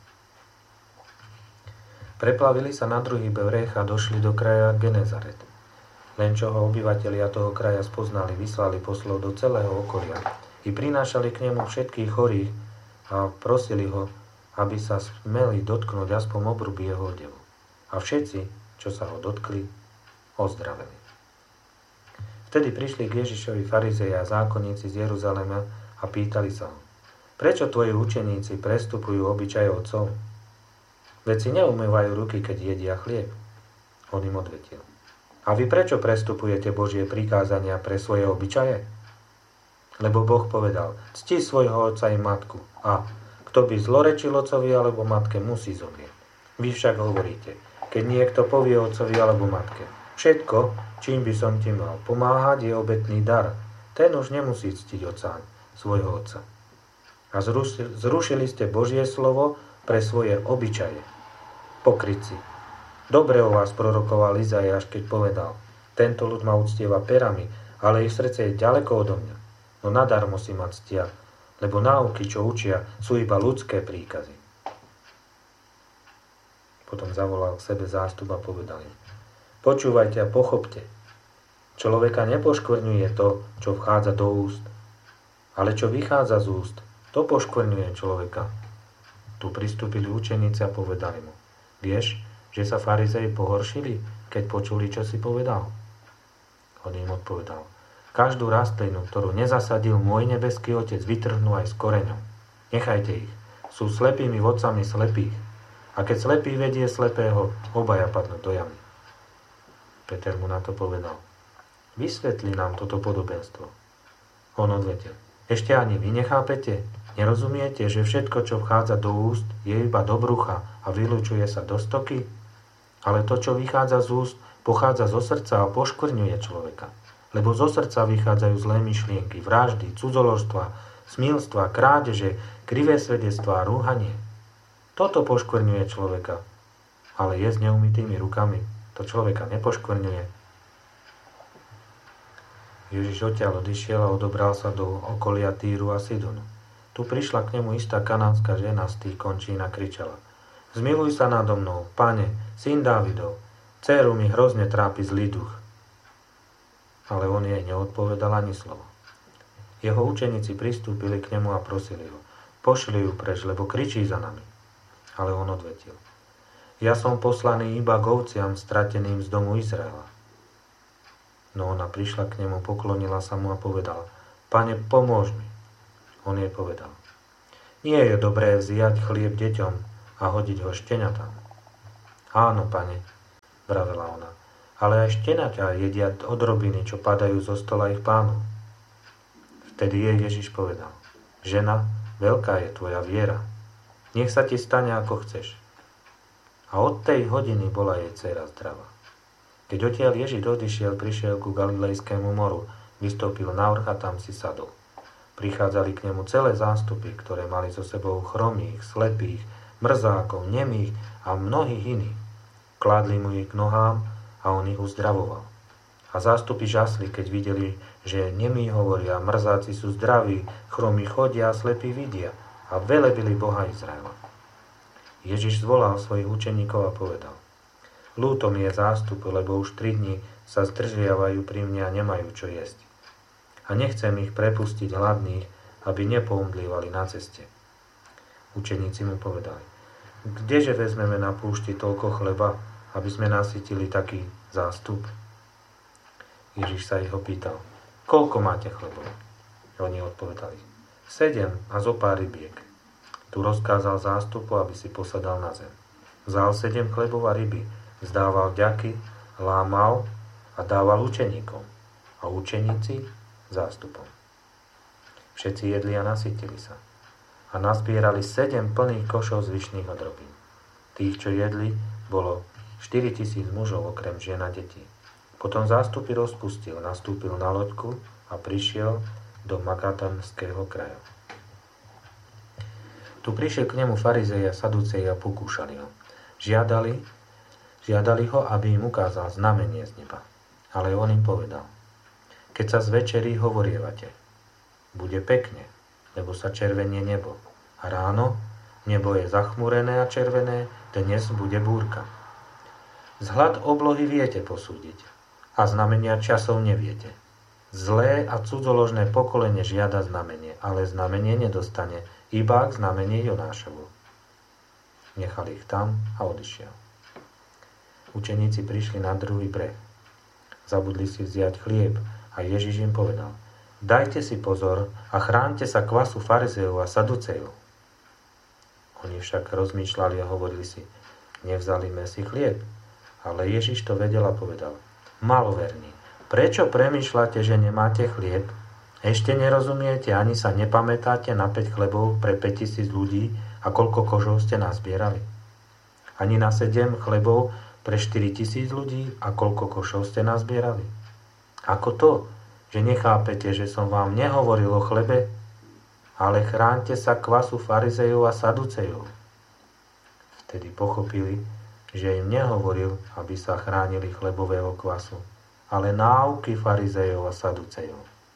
Preplavili sa na druhý breh a došli do kraja Genezaret. Len čo ho obyvatelia toho kraja spoznali, vyslali poslov do celého okolia i prinášali k nemu všetkých chorých a prosili ho, aby sa smeli dotknúť aspoň obruby jeho odevu. A všetci, čo sa ho dotkli, ozdraveli. Vtedy prišli k Ježišovi farizeji a zákonníci z Jeruzalema a pýtali sa ho: Prečo tvoji učeníci prestupujú obyčaje otcov? Veď si neumývajú ruky, keď jedia chlieb. On im odvetil: A vy prečo prestupujete Božie prikázania pre svoje obyčaje? Lebo Boh povedal: Cti svojho otca i matku, a kto by zlorečil otcovi alebo matke, musí zomrieť. Vy však hovoríte: Keď niekto povie otcovi alebo matke: Všetko, čím by som ti mal pomáhať, je obetný dar, ten už nemusí ctiť otca, svojho otca. A zrušili ste Božie slovo pre svoje obyčaje. Pokrytci. Dobre o vás prorokoval Izaiáš, keď povedal: Tento ľud ma uctieva perami, ale ich srdce je ďaleko odo mňa. No nadarmo si ma ctia, lebo náuky, čo učia, sú iba ľudské príkazy. Potom zavolal k sebe zástup a povedal im: Počúvajte a pochopte. Človeka nepoškvrňuje to, čo vchádza do úst, ale čo vychádza z úst, to poškvrňuje človeka. Tu pristúpili učeníci a povedali mu: Vieš, že sa farizei pohoršili, keď počuli, čo si povedal? On im odpovedal: Každú rastlinu, ktorú nezasadil môj nebeský Otec, vytrhnú aj s koreňom. Nechajte ich. Sú slepými vodcami slepých. A keď slepý vedie slepého, obaja padnú do jamy. Peter mu na to povedal: Vysvetli nám toto podobenstvo. On odvetil: Ešte ani vy nechápete? Nerozumiete, že všetko, čo vchádza do úst, je iba do brucha a vylučuje sa do stoky? Ale to, čo vychádza z úst, pochádza zo srdca a poškvrňuje človeka. Lebo zo srdca vychádzajú zlé myšlienky, vraždy, cudzoložstva, smilstva, krádeže, krivé svedectvá a rúhanie. Toto poškvrňuje človeka. Ale jesť neumytými rukami, to človeka nepoškvrňuje. Ježiš odtiaľ odišiel a odobral sa do okolia Týru a Sidonu. Tu prišla k nemu istá kanánska žena z tých končín a kričala: Zmiluj sa nado mnou, Pane, syn Dávidov, dcéru mi hrozne trápi zlý duch. Ale on jej neodpovedal ani slovo. Jeho učeníci pristúpili k nemu a prosili ho: Pošli ju preč, lebo kričí za nami. Ale on odvetil: Ja som poslaný iba k ovciam strateným z domu Izraela. No ona prišla k nemu, poklonila sa mu a povedala: Pane, pomôž mi. On jej povedal: Nie je dobré vziať chlieb deťom a hodiť ho šteniatám. Áno, pane, vravela ona, ale aj šteniatá jedia odrobiny, čo padajú zo stola ich pánov. Vtedy jej Ježiš povedal: Žena, veľká je tvoja viera. Nech sa ti stane, ako chceš. A od tej hodiny bola jej dcéra zdravá. Keď odtiaľ Ježiš odišiel, prišiel ku Galilejskému moru, vystúpil na vrch a tam si sadol. Prichádzali k nemu celé zástupy, ktoré mali so sebou chromých, slepých, mrzákov, nemých a mnohých iných. Kládli mu ich k nohám a on ich uzdravoval. A zástupy žasli, keď videli, že nemí hovoria, mrzáci sú zdraví, chromí chodia a slepí vidia a velebili Boha Izraela. Ježiš zvolal svojich učeníkov a povedal: Ľúto mi je zástupu, lebo už tri dni sa zdržiavajú pri mne a nemajú čo jesť. A nechcem ich prepustiť hladných, aby nepoumdlívali na ceste. Učeníci mu povedali: Kdeže vezmeme na púšti toľko chleba, aby sme nasytili taký zástup? Ježiš sa ich opýtal: Koľko máte chlebov? Oni odpovedali: Sedem a zo pár rybiek. Tu rozkázal zástupu, aby si posadal na zem. Vzal sedem chlebov a ryby, vzdával vďaky, lámal a dával učeníkom. A učeníci zástupom. Všetci jedli a nasytili sa. A nazbierali sedem plných košov zvyšných odrobín. Tých, čo jedli, bolo štyritisíc mužov okrem žien a detí. Potom zástupy rozpustil, nastúpil na loďku a prišiel do Magadanského kraja. Tu prišiel k nemu farizei a saduceji a pokúšali ho. Žiadali, žiadali ho, aby im ukázal znamenie z neba. Ale on im povedal: Keď sa z večerí hovorievate, bude pekne, lebo sa červenie nebo. A ráno nebo je zachmúrené a červené, dnes bude búrka. Vzhľad oblohy viete posúdiť, a znamenia časov neviete. Zlé a cudzoložné pokolenie žiada znamenie, ale znamenie nedostane, iba k znamenie Jonášovo. Nechali ich tam a odišiel. Učeníci prišli na druhý breh. Zabudli si vziať chlieb a Ježiš im povedal: Dajte si pozor a chránte sa kvasu farizejov a saducejov. Oni však rozmýšľali a hovorili si: Nevzali sme si chlieb. Ale Ježiš to vedel a povedal: Maloverní, prečo premýšľate, že nemáte chlieb? Ešte nerozumiete, ani sa nepamätáte na päť chlebov pre päťtisíc ľudí a koľko kožov ste nazbierali? Ani na sedem chlebov pre štyritisíc ľudí a koľko košov ste nazbierali? Ako to, že nechápete, že som vám nehovoril o chlebe, ale chránte sa kvasu farizejov a saducejov? Vtedy pochopili, že im nehovoril, aby sa chránili chlebového kvasu, ale náuky farizejov a saducejov.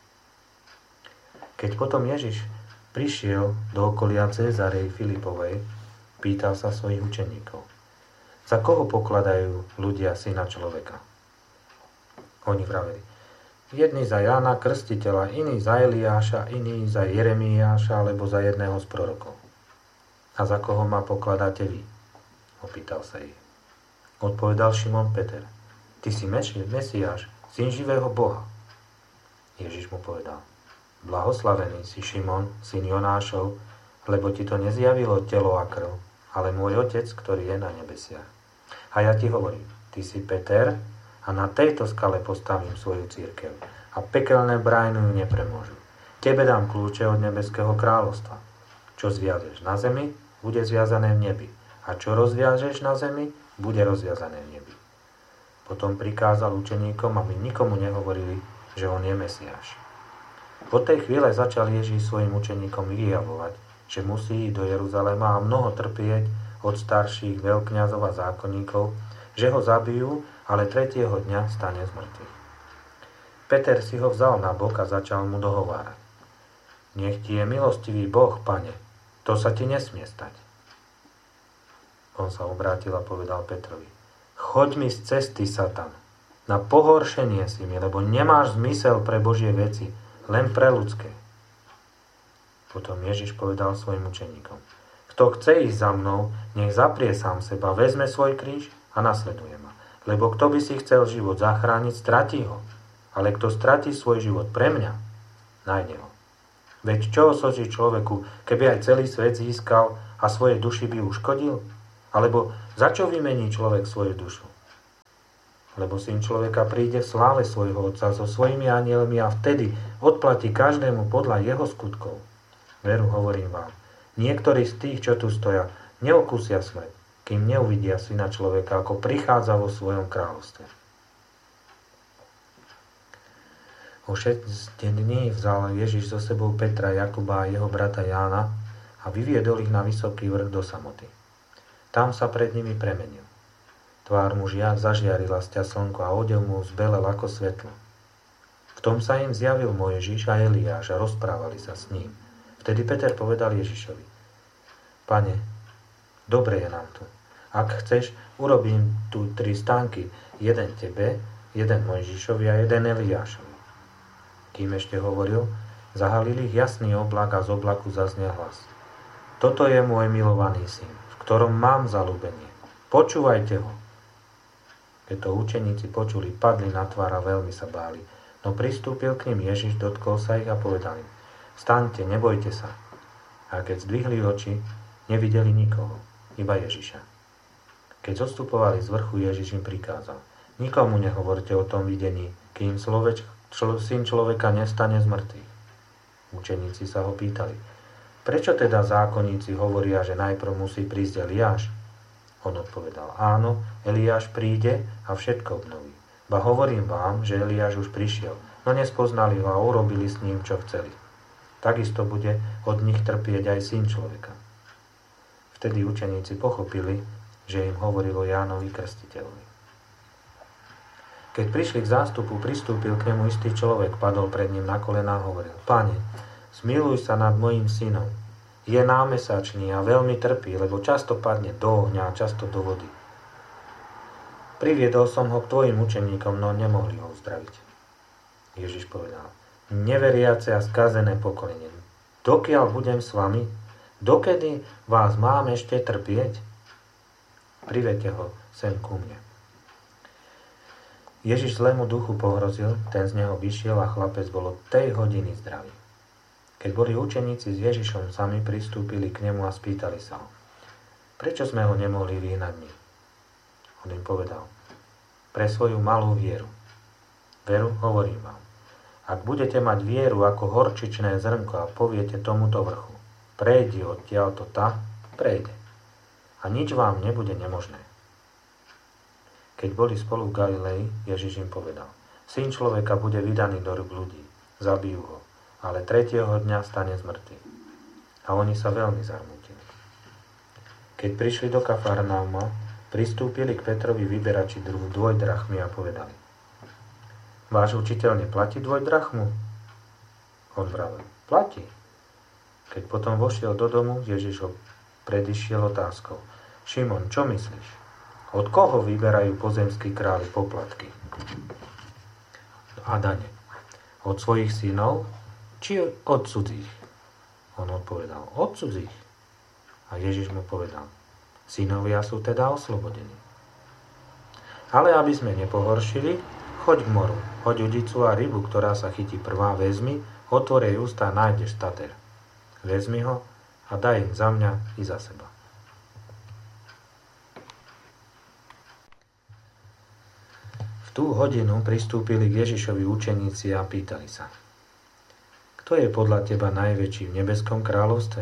Keď potom Ježiš prišiel do okolia Cézarei Filipovej, pýtal sa svojich učeníkov: Za koho pokladajú ľudia syna človeka? Oni vraveli: Jedni za Jána Krstiteľa, iní za Eliáša, iní za Jeremiáša alebo za jedného z prorokov. A za koho ma pokladáte vy? Opýtal sa ich. Odpovedal Šimon Peter: Ty si Mesiáš, syn živého Boha. Ježiš mu povedal: Blahoslavený si, Šimon, syn Jonášov, lebo ti to nezjavilo telo a krv, ale môj Otec, ktorý je na nebesiach. A ja ti hovorím: Ty si Peter a na tejto skale postavím svoju cirkev a pekelné brány ju nepremôžu. Tebe dám kľúče od nebeského kráľovstva. Čo zviažeš na zemi, bude zviazané v nebi. A čo rozviažeš na zemi, bude rozviazané v nebi. Potom prikázal učeníkom, aby nikomu nehovorili, že on je Mesiáš. Po tej chvíle začal Ježíš svojim učeníkom vyjavovať, že musí ísť do Jeruzalema a mnoho trpieť od starších veľkňazov a zákonníkov, že ho zabijú, ale tretieho dňa stane z mŕtvych. Peter si ho vzal na bok a začal mu dohovárať: Nech ti je milostivý Boh, Pane, to sa ti nesmie stať. On sa obrátil a povedal Petrovi: Choď mi z cesty, Satan, na pohoršenie si mi, lebo nemáš zmysel pre Božie veci, len pre ľudské. Potom Ježiš povedal svojim učeníkom: Kto chce ísť za mnou, nech zaprie sám seba, vezme svoj kríž a nasleduje ma. Lebo kto by si chcel život zachrániť, stratí ho. Ale kto stratí svoj život pre mňa, nájde ho. Veď čo osoží človeku, keby aj celý svet získal a svoje duši by uškodil? Alebo za čo vymení človek svoju dušu? Lebo syn človeka príde v sláve svojho Otca so svojimi anielmi a vtedy odplatí každému podľa jeho skutkov. Veru, hovorím vám, niektorí z tých, čo tu stoja, neokúsia smrť, kým neuvidia syna človeka, ako prichádza vo svojom kráľovstve. O šesť dní vzal Ježiš so sebou Petra, Jakuba a jeho brata Jána a vyviedol ich na vysoký vrch do samoty. Tam sa pred nimi premenil. Tvár mu žia zažiarila sťa slnko a odev mu zbelel ako svetlo. V tom sa im zjavil Mojžiš a Eliáš a rozprávali sa s ním. Vtedy Peter povedal Ježišovi: Pane, dobre je nám tu. Ak chceš, urobím tu tri stánky, jeden tebe, jeden Mojžišovi a jeden Eliášovi. Kým ešte hovoril, zahalil ich jasný oblak a z oblaku zaznel hlas: Toto je môj milovaný syn, v ktorom mám zaľúbenie. Počúvajte ho. Keď to učeníci počuli, padli na tvár a veľmi sa báli. No pristúpil k nim Ježiš, dotkol sa ich a povedal im: Vstaňte, nebojte sa. A keď zdvihli oči, nevideli nikoho, iba Ježiša. Keď zostupovali z vrchu, Ježiš im prikázal: Nikomu nehovorte o tom videní, kým sloveč, člo, syn človeka nestane z mŕtvych. Učeníci sa ho pýtali: Prečo teda zákonníci hovoria, že najprv musí prísť Eliáš? On odpovedal: Áno, Eliáš príde a všetko obnoví. Ba hovorím vám, že Eliáš už prišiel, no nespoznali ho a urobili s ním, čo chceli. Takisto bude od nich trpieť aj syn človeka. Vtedy učeníci pochopili, že im hovoril o Jánovi Krstiteľovi. Keď prišli k zástupu, pristúpil k nemu istý človek, padol pred ním na kolená a hovoril: Pane, zmiluj sa nad mojím synom. Je námesačný a veľmi trpí, lebo často padne do ohňa a často do vody. Priviedol som ho k tvojim učeníkom, no nemohli ho uzdraviť. Ježiš povedal: Neveriace a skazené pokolenie, dokiaľ budem s vami, dokedy vás mám ešte trpieť? Privedte ho sem ku mne. Ježiš zlému duchu pohrozil, ten z neho vyšiel a chlapec bol od tej hodiny zdravý. Keď boli učeníci s Ježišom sami, pristúpili k nemu a spýtali sa ho: Prečo sme ho nemohli vyhnať my? On im povedal: Pre svoju malú vieru. Veru, hovorím vám, ak budete mať vieru ako horčičné zrnko a poviete tomuto vrchu: Prejdi odtiaľto tá, prejde. A nič vám nebude nemožné. Keď boli spolu v Galilei, Ježiš im povedal: Syn človeka bude vydaný do rúk ľudí, zabijú ho, ale tretieho dňa stane z mŕtvych. A oni sa veľmi zarmútili. Keď prišli do Kafarnauma, pristúpili k Petrovi vyberači dvojdrachmy a povedali: Váš učiteľ neplatí dvojdrachmu? On vravel: Platí. Keď potom vošiel do domu, Ježiš ho predišiel otázkou: Šimon, čo myslíš? Od koho vyberajú pozemskí králi poplatky a dane? Od svojich synov, či od cudzích? On odpovedal: Od cudzích. A Ježiš mu povedal: Synovia sú teda oslobodení. Ale aby sme nepohoršili, choď k moru, hoď udicu a rybu, ktorá sa chytí prvá, vezmi, otvorej ústa a nájdeš stater. Vezmi ho a daj im za mňa i za seba. V tú hodinu pristúpili k Ježišovi učeníci a pýtali sa: Kto je podľa teba najväčší v nebeskom kráľovstve?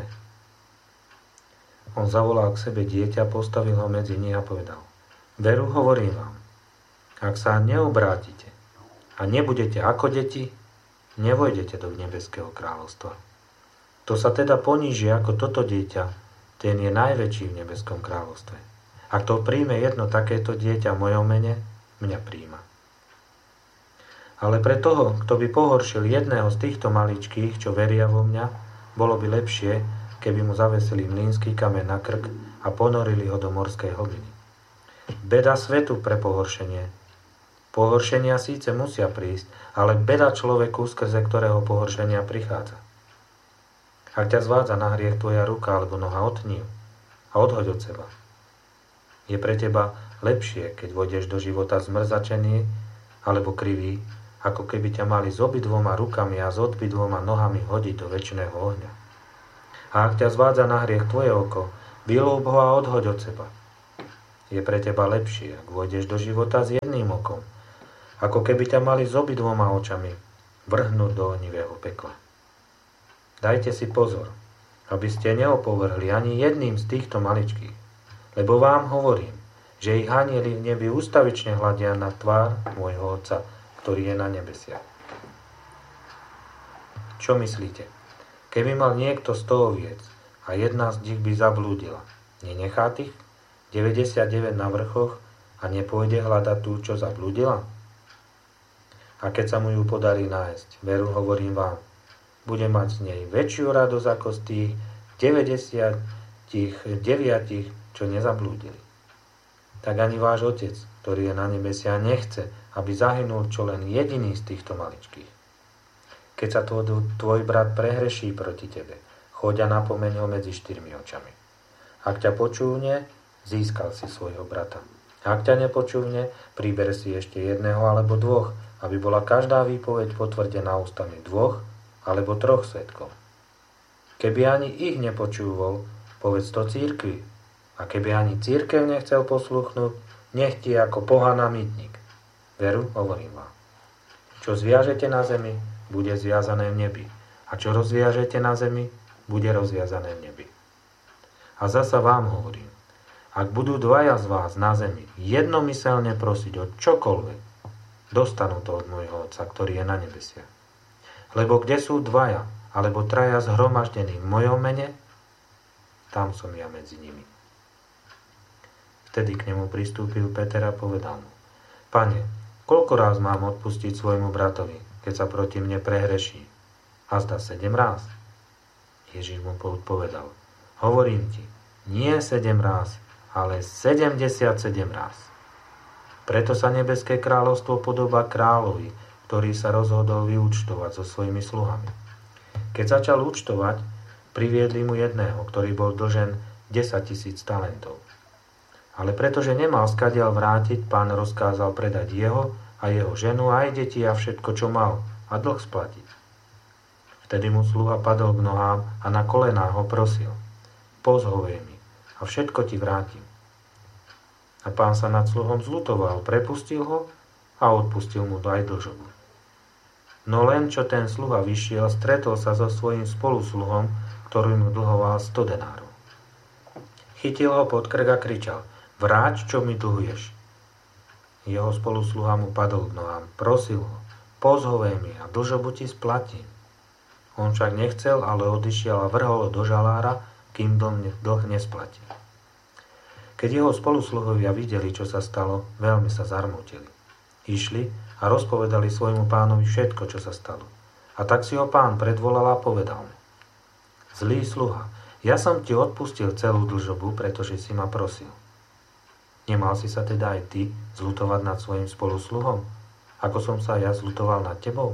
On zavolal k sebe dieťa, postavil ho medzi nich a povedal: Veru, hovorím vám, ak sa neobrátite a nebudete ako deti, nevojdete do nebeského kráľovstva. To sa teda poníži ako toto dieťa, ten je najväčší v nebeskom kráľovstve. Ak to príjme jedno takéto dieťa v mojom mene, mňa príjma. Ale pre toho, kto by pohoršil jedného z týchto maličkých, čo veria vo mňa, bolo by lepšie, keby mu zavesili mlynský kameň na krk a ponorili ho do morskej hlbiny. Beda svetu pre pohoršenie. Pohoršenia síce musia prísť, ale beda človeku, skrze ktorého pohoršenia prichádza. Ak ťa zvádza na hriech tvoja ruka alebo noha, otni ju a odhoď od seba. Je pre teba lepšie, keď vojdeš do života zmrzačený alebo krivý, ako keby ťa mali s obidvoma rukami a s obidvoma nohami hodiť do večného ohňa. A ak ťa zvádza na hriech tvoje oko, vylúb ho a odhoď od seba. Je pre teba lepšie, ak vojdeš do života s jedným okom, ako keby ťa mali s obidvoma očami vrhnúť do ohnivého pekla. Dajte si pozor, aby ste neopovrhli ani jedným z týchto maličkých, lebo vám hovorím, že ich anjeli v nebi ústavične hľadia na tvár môjho Otca, ktorý je na nebesiach. Čo myslíte? Keby mal niekto sto oviec a jedna z nich by zablúdila, nenechá tých deväťdesiatdeväť na vrchoch a nepôjde hľadať tú, čo zablúdila? A keď sa mu ju podarí nájsť, veru hovorím vám, bude mať z nej väčšiu radosť ako z tých deväťdesiatdeväť, čo nezablúdili. Tak ani váš Otec, ktorý je na nebesiach, nechce, aby zahynul čo len jediný z týchto maličkých. Keď sa tvoj, tvoj brat prehreší proti tebe, choď a napomeň ho medzi štyrmi očami. Ak ťa počúvne, získal si svojho brata. Ak ťa nepočúvne, priber si ešte jedného alebo dvoch, aby bola každá výpoveď potvrdená ústami dvoch alebo troch svedkov. Keby ani ich nepočúval, povedz to cirkvi. A keby ani cirkev nechcel posluchnúť, nech ti ako pohan a mýtnik. Veru, hovorím vám. Čo zviažete na zemi, bude zviazané v nebi. A čo rozviažete na zemi, bude rozviazané v nebi. A zasa vám hovorím, ak budú dvaja z vás na zemi jednomyselne prosiť o čokoľvek, dostanú to od môjho Otca, ktorý je na nebesiach. Lebo kde sú dvaja alebo traja zhromaždení v mojom mene, tam som ja medzi nimi. Vtedy k nemu pristúpil Peter a povedal mu, Pane, koľko ráz mám odpustiť svojmu bratovi, keď sa proti mne prehreší? A zda sedem ráz? Ježiš mu odpovedal, hovorím ti, nie sedem ráz, ale sedemdesiatsedem ráz. Preto sa nebeské kráľovstvo podobá kráľovi, ktorý sa rozhodol vyúčtovať so svojimi sluhami. Keď začal účtovať, priviedli mu jedného, ktorý bol dlžen desaťtisíc talentov. Ale pretože nemal skadiaľ vrátiť, pán rozkázal predať jeho a jeho ženu a aj deti a všetko, čo mal, a dlh splatiť. Vtedy mu sluha padol k nohám a na kolenách ho prosil, pozhovej mi a všetko ti vrátim. A pán sa nad sluhom zľutoval, prepustil ho a odpustil mu aj dlžobu. No len čo ten sluha vyšiel, stretol sa so svojím spolusluhom, ktorý mu dlhoval sto denárov. Chytil ho pod krk a kričal, vráť, čo mi dlhuješ. Jeho spolusluha mu padol k nohám, prosil ho, pozhovej mi a dlžobu ti splatím. On však nechcel, ale odišiel a vrhol ho do žalára, kým dlh nesplatil. Keď jeho spolusluhovia videli, čo sa stalo, veľmi sa zarmútili. Išli a rozpovedali svojmu pánovi všetko, čo sa stalo. A tak si ho pán predvolal a povedal mu, zlý sluha, ja som ti odpustil celú dlžobu, pretože si ma prosil. Nemal si sa teda aj ty zľutovať nad svojim spolusluhom, ako som sa ja zľutoval nad tebou?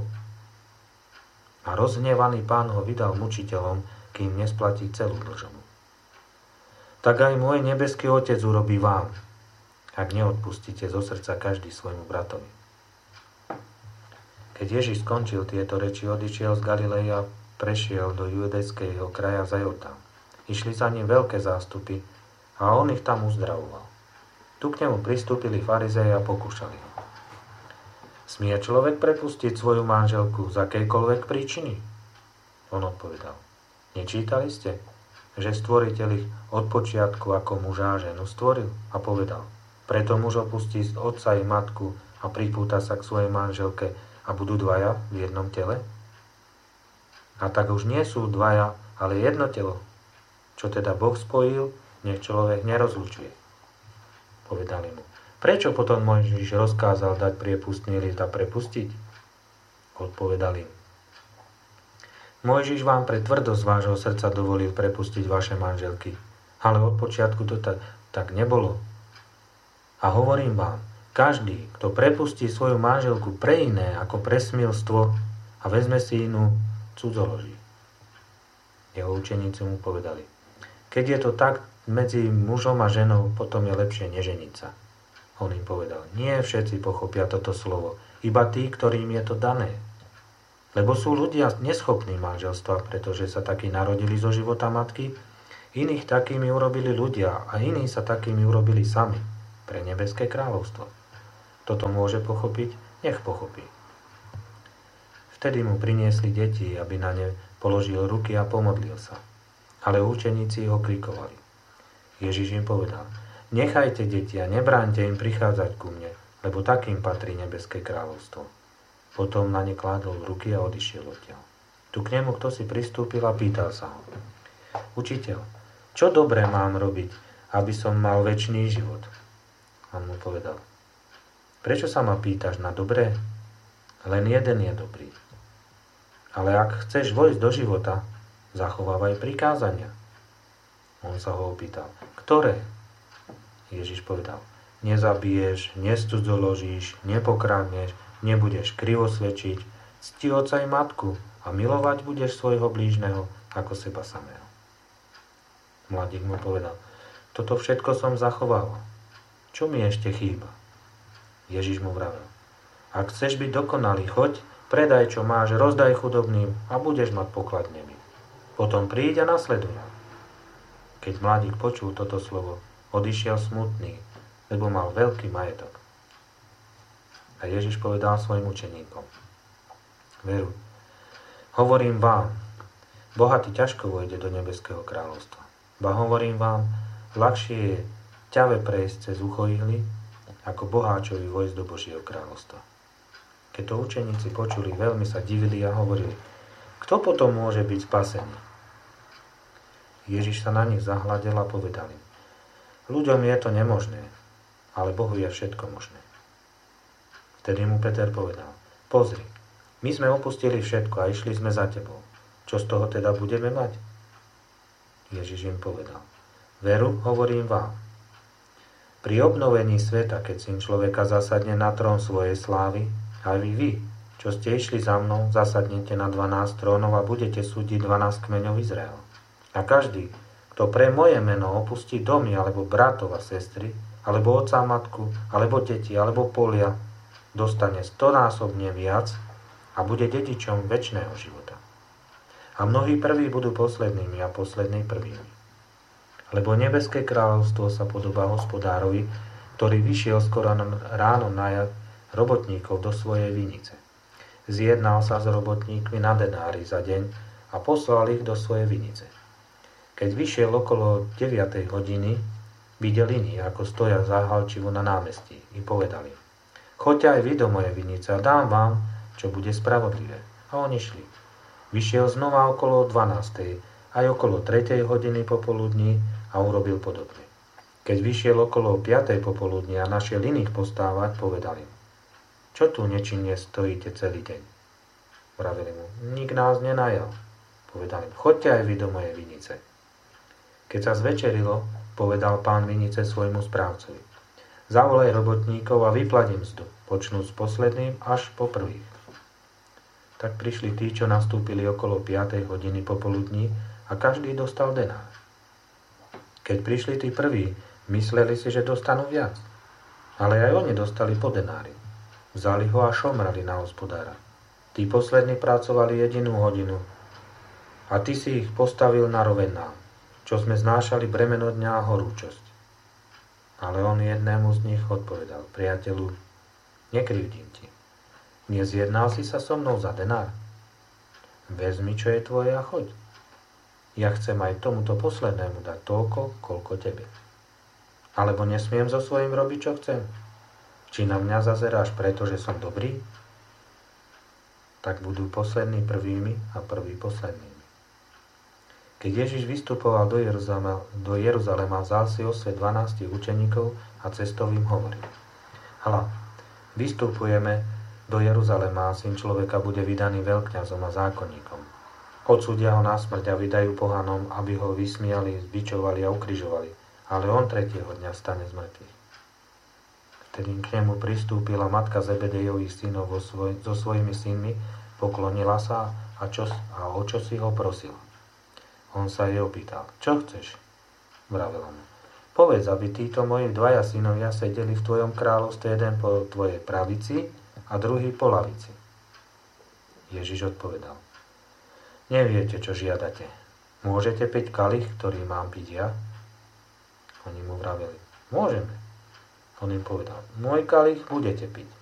A rozhnevaný pán ho vydal mučiteľom, kým nesplatí celú dlžobu. Tak aj môj nebeský Otec urobí vám, ak neodpustíte zo srdca každý svojmu bratovi. Keď Ježiš skončil tieto reči, odišiel z Galilei a prešiel do judejského kraja za Jordán. Išli za ním veľké zástupy a on ich tam uzdravoval. Tu k nemu pristúpili farizei a pokúšali ho. Smie človek prepustiť svoju manželku z akejkoľvek príčiny? On odpovedal. Nečítali ste, že stvoriteľ ich od počiatku ako muža a ženu stvoril a povedal. Preto muž opustí otca i matku a pripúta sa k svojej manželke a budú dvaja v jednom tele? A tak už nie sú dvaja, ale jedno telo. Čo teda Boh spojil, nech človek nerozlučuje. Povedali mu, prečo potom Mojžiš rozkázal dať priepustný list a prepustiť? Odpovedali im, Mojžiš vám pre tvrdosť vášho srdca dovolil prepustiť vaše manželky, ale od počiatku to tak, tak nebolo. A hovorím vám, každý, kto prepustí svoju manželku pre iné ako pre smilstvo a vezme si inú, cudzoloží. Jeho učeníci mu povedali, keď je to tak medzi mužom a ženou, potom je lepšie neženiť sa. On im povedal, nie všetci pochopia toto slovo, iba tí, ktorým je to dané. Lebo sú ľudia neschopní manželstva, pretože sa takí narodili zo života matky, iných takými urobili ľudia a iní sa takými urobili sami pre nebeské kráľovstvo. Toto môže pochopiť, nech pochopí. Vtedy mu priniesli deti, aby na ne položil ruky a pomodlil sa. Ale učeníci ho krikovali. Ježiš im povedal: nechajte deti a nebráňte im prichádzať ku mne, lebo takým patrí nebeské kráľovstvo. Potom na ne kládol ruky a odišiel odtiaľ. Tu k nemu kto si pristúpil a pýtal sa ho: Učiteľ, čo dobré mám robiť, aby som mal večný život? On mu povedal: prečo sa ma pýtaš na dobré? Len jeden je dobrý. Ale ak chceš vojsť do života, zachovávaj prikázania. On sa ho opýtal: ktoré? Ježiš povedal: nezabiješ, nescudzoložíš, nepokradneš, nebudeš krivosvedčiť, cti otca i matku a milovať budeš svojho blížneho ako seba samého. Mladík mu povedal: toto všetko som zachovával. Čo mi ešte chýba? Ježiš mu vravel: ak chceš byť dokonalý, choď, predaj, čo máš, rozdaj chudobným a budeš mať poklad v nebi. Potom príď a nasleduj. Keď mladík počul toto slovo, odišiel smutný, lebo mal veľký majetok. A Ježiš povedal svojim učeníkom: veru, hovorím vám, bohatý ťažko vojde do nebeského kráľovstva. Ba hovorím vám, ľahšie je ťave prejsť cez ucho ihly, ako boháčovi vojsť do Božieho kráľovstva. Keď to učeníci počuli, veľmi sa divili a hovorili: kto potom môže byť spasený? Ježiš sa na nich zahľadel a povedal im: ľuďom je to nemožné, ale Bohu je všetko možné. Vtedy mu Peter povedal: pozri, my sme opustili všetko a išli sme za tebou. Čo z toho teda budeme mať? Ježiš im povedal: veru, hovorím vám, pri obnovení sveta, keď Syn človeka zasadne na trón svojej slávy, aj vy, vy, čo ste išli za mnou, zasadnete na dvanásť trónov a budete súdiť dvanásť kmeňov Izraela. A každý, kto pre moje meno opustí domy, alebo bratov a sestry, alebo otca a matku, alebo deti, alebo polia, dostane stonásobne viac a bude dedičom večného života. A mnohí prví budú poslednými a poslední prvými. Lebo nebeské kráľovstvo sa podobá hospodárovi, ktorý vyšiel skoro ráno najať robotníkov do svojej vinice. Zjednal sa s robotníkmi na denári za deň a poslal ich do svojej vinice. Keď vyšiel okolo deviatej hodiny, videl iní, ako stoja záhalčivo na námestí, i povedali: choďte aj vy do mojej vinice a dám vám, čo bude spravodlivé. A oni šli. Vyšiel znova okolo dvanástej, aj okolo tretej hodiny popoludní a urobil podobne. Keď vyšiel okolo piatej popoludní a našiel iných postávať, povedali: čo tu nečinne stojíte celý deň? Vravili mu: nik nás nenajal. Povedali: choďte aj vy do mojej vinice. Keď sa zvečerilo, povedal pán vinice svojmu správcovi: zavolaj robotníkov a vyplať im mzdu, počnúc s posledným až po prvých. Tak prišli tí, čo nastúpili okolo piatej hodiny popoludní a každý dostal denár. Keď prišli tí prví, mysleli si, že dostanú viac, ale aj oni dostali po denári. Vzali ho a šomrali na hospodára. Tí poslední pracovali jedinú hodinu a ty si ich postavil na roveň nám, čo sme znášali bremeno dňa a horúčosť. Ale on jednému z nich odpovedal: priateľu, nekrivdím ti. Nezjednal si sa so mnou za denár? Vezmi, čo je tvoje a choď. Ja chcem aj tomuto poslednému dať toľko, koľko tebe. Alebo nesmiem so svojím robiť, čo chcem? Či na mňa zazeráš, pretože som dobrý? Tak budú poslední prvými a prví poslednými. Keď Ježiš vystupoval do Jeruzalema, do Jeruzalema vzal si osve dvanástich učeníkov a cestou im hovoril: hľa, vystupujeme do Jeruzalema a Syn človeka bude vydaný veľkňazom a zákonníkom. Odsúdia ho na smrť a vydajú pohanom, aby ho vysmiali, zbičovali a ukrižovali, ale on tretieho dňa stane z mŕtvych. Vtedy k nemu pristúpila matka Zebedejových synov vo svoj, so svojimi synmi, poklonila sa a, čo, a o čo si ho prosila. On sa jej opýtal: čo chceš? Vravela mu: povedz, aby títo moji dvaja synovia sedeli v tvojom kráľovstve, jeden po tvojej pravici a druhý po lavici. Ježiš odpovedal: Neviete, čo žiadate. Môžete piť kalich, ktorý mám piť ja? Oni mu vraveli: Môžeme. On im povedal: Môj kalich budete piť.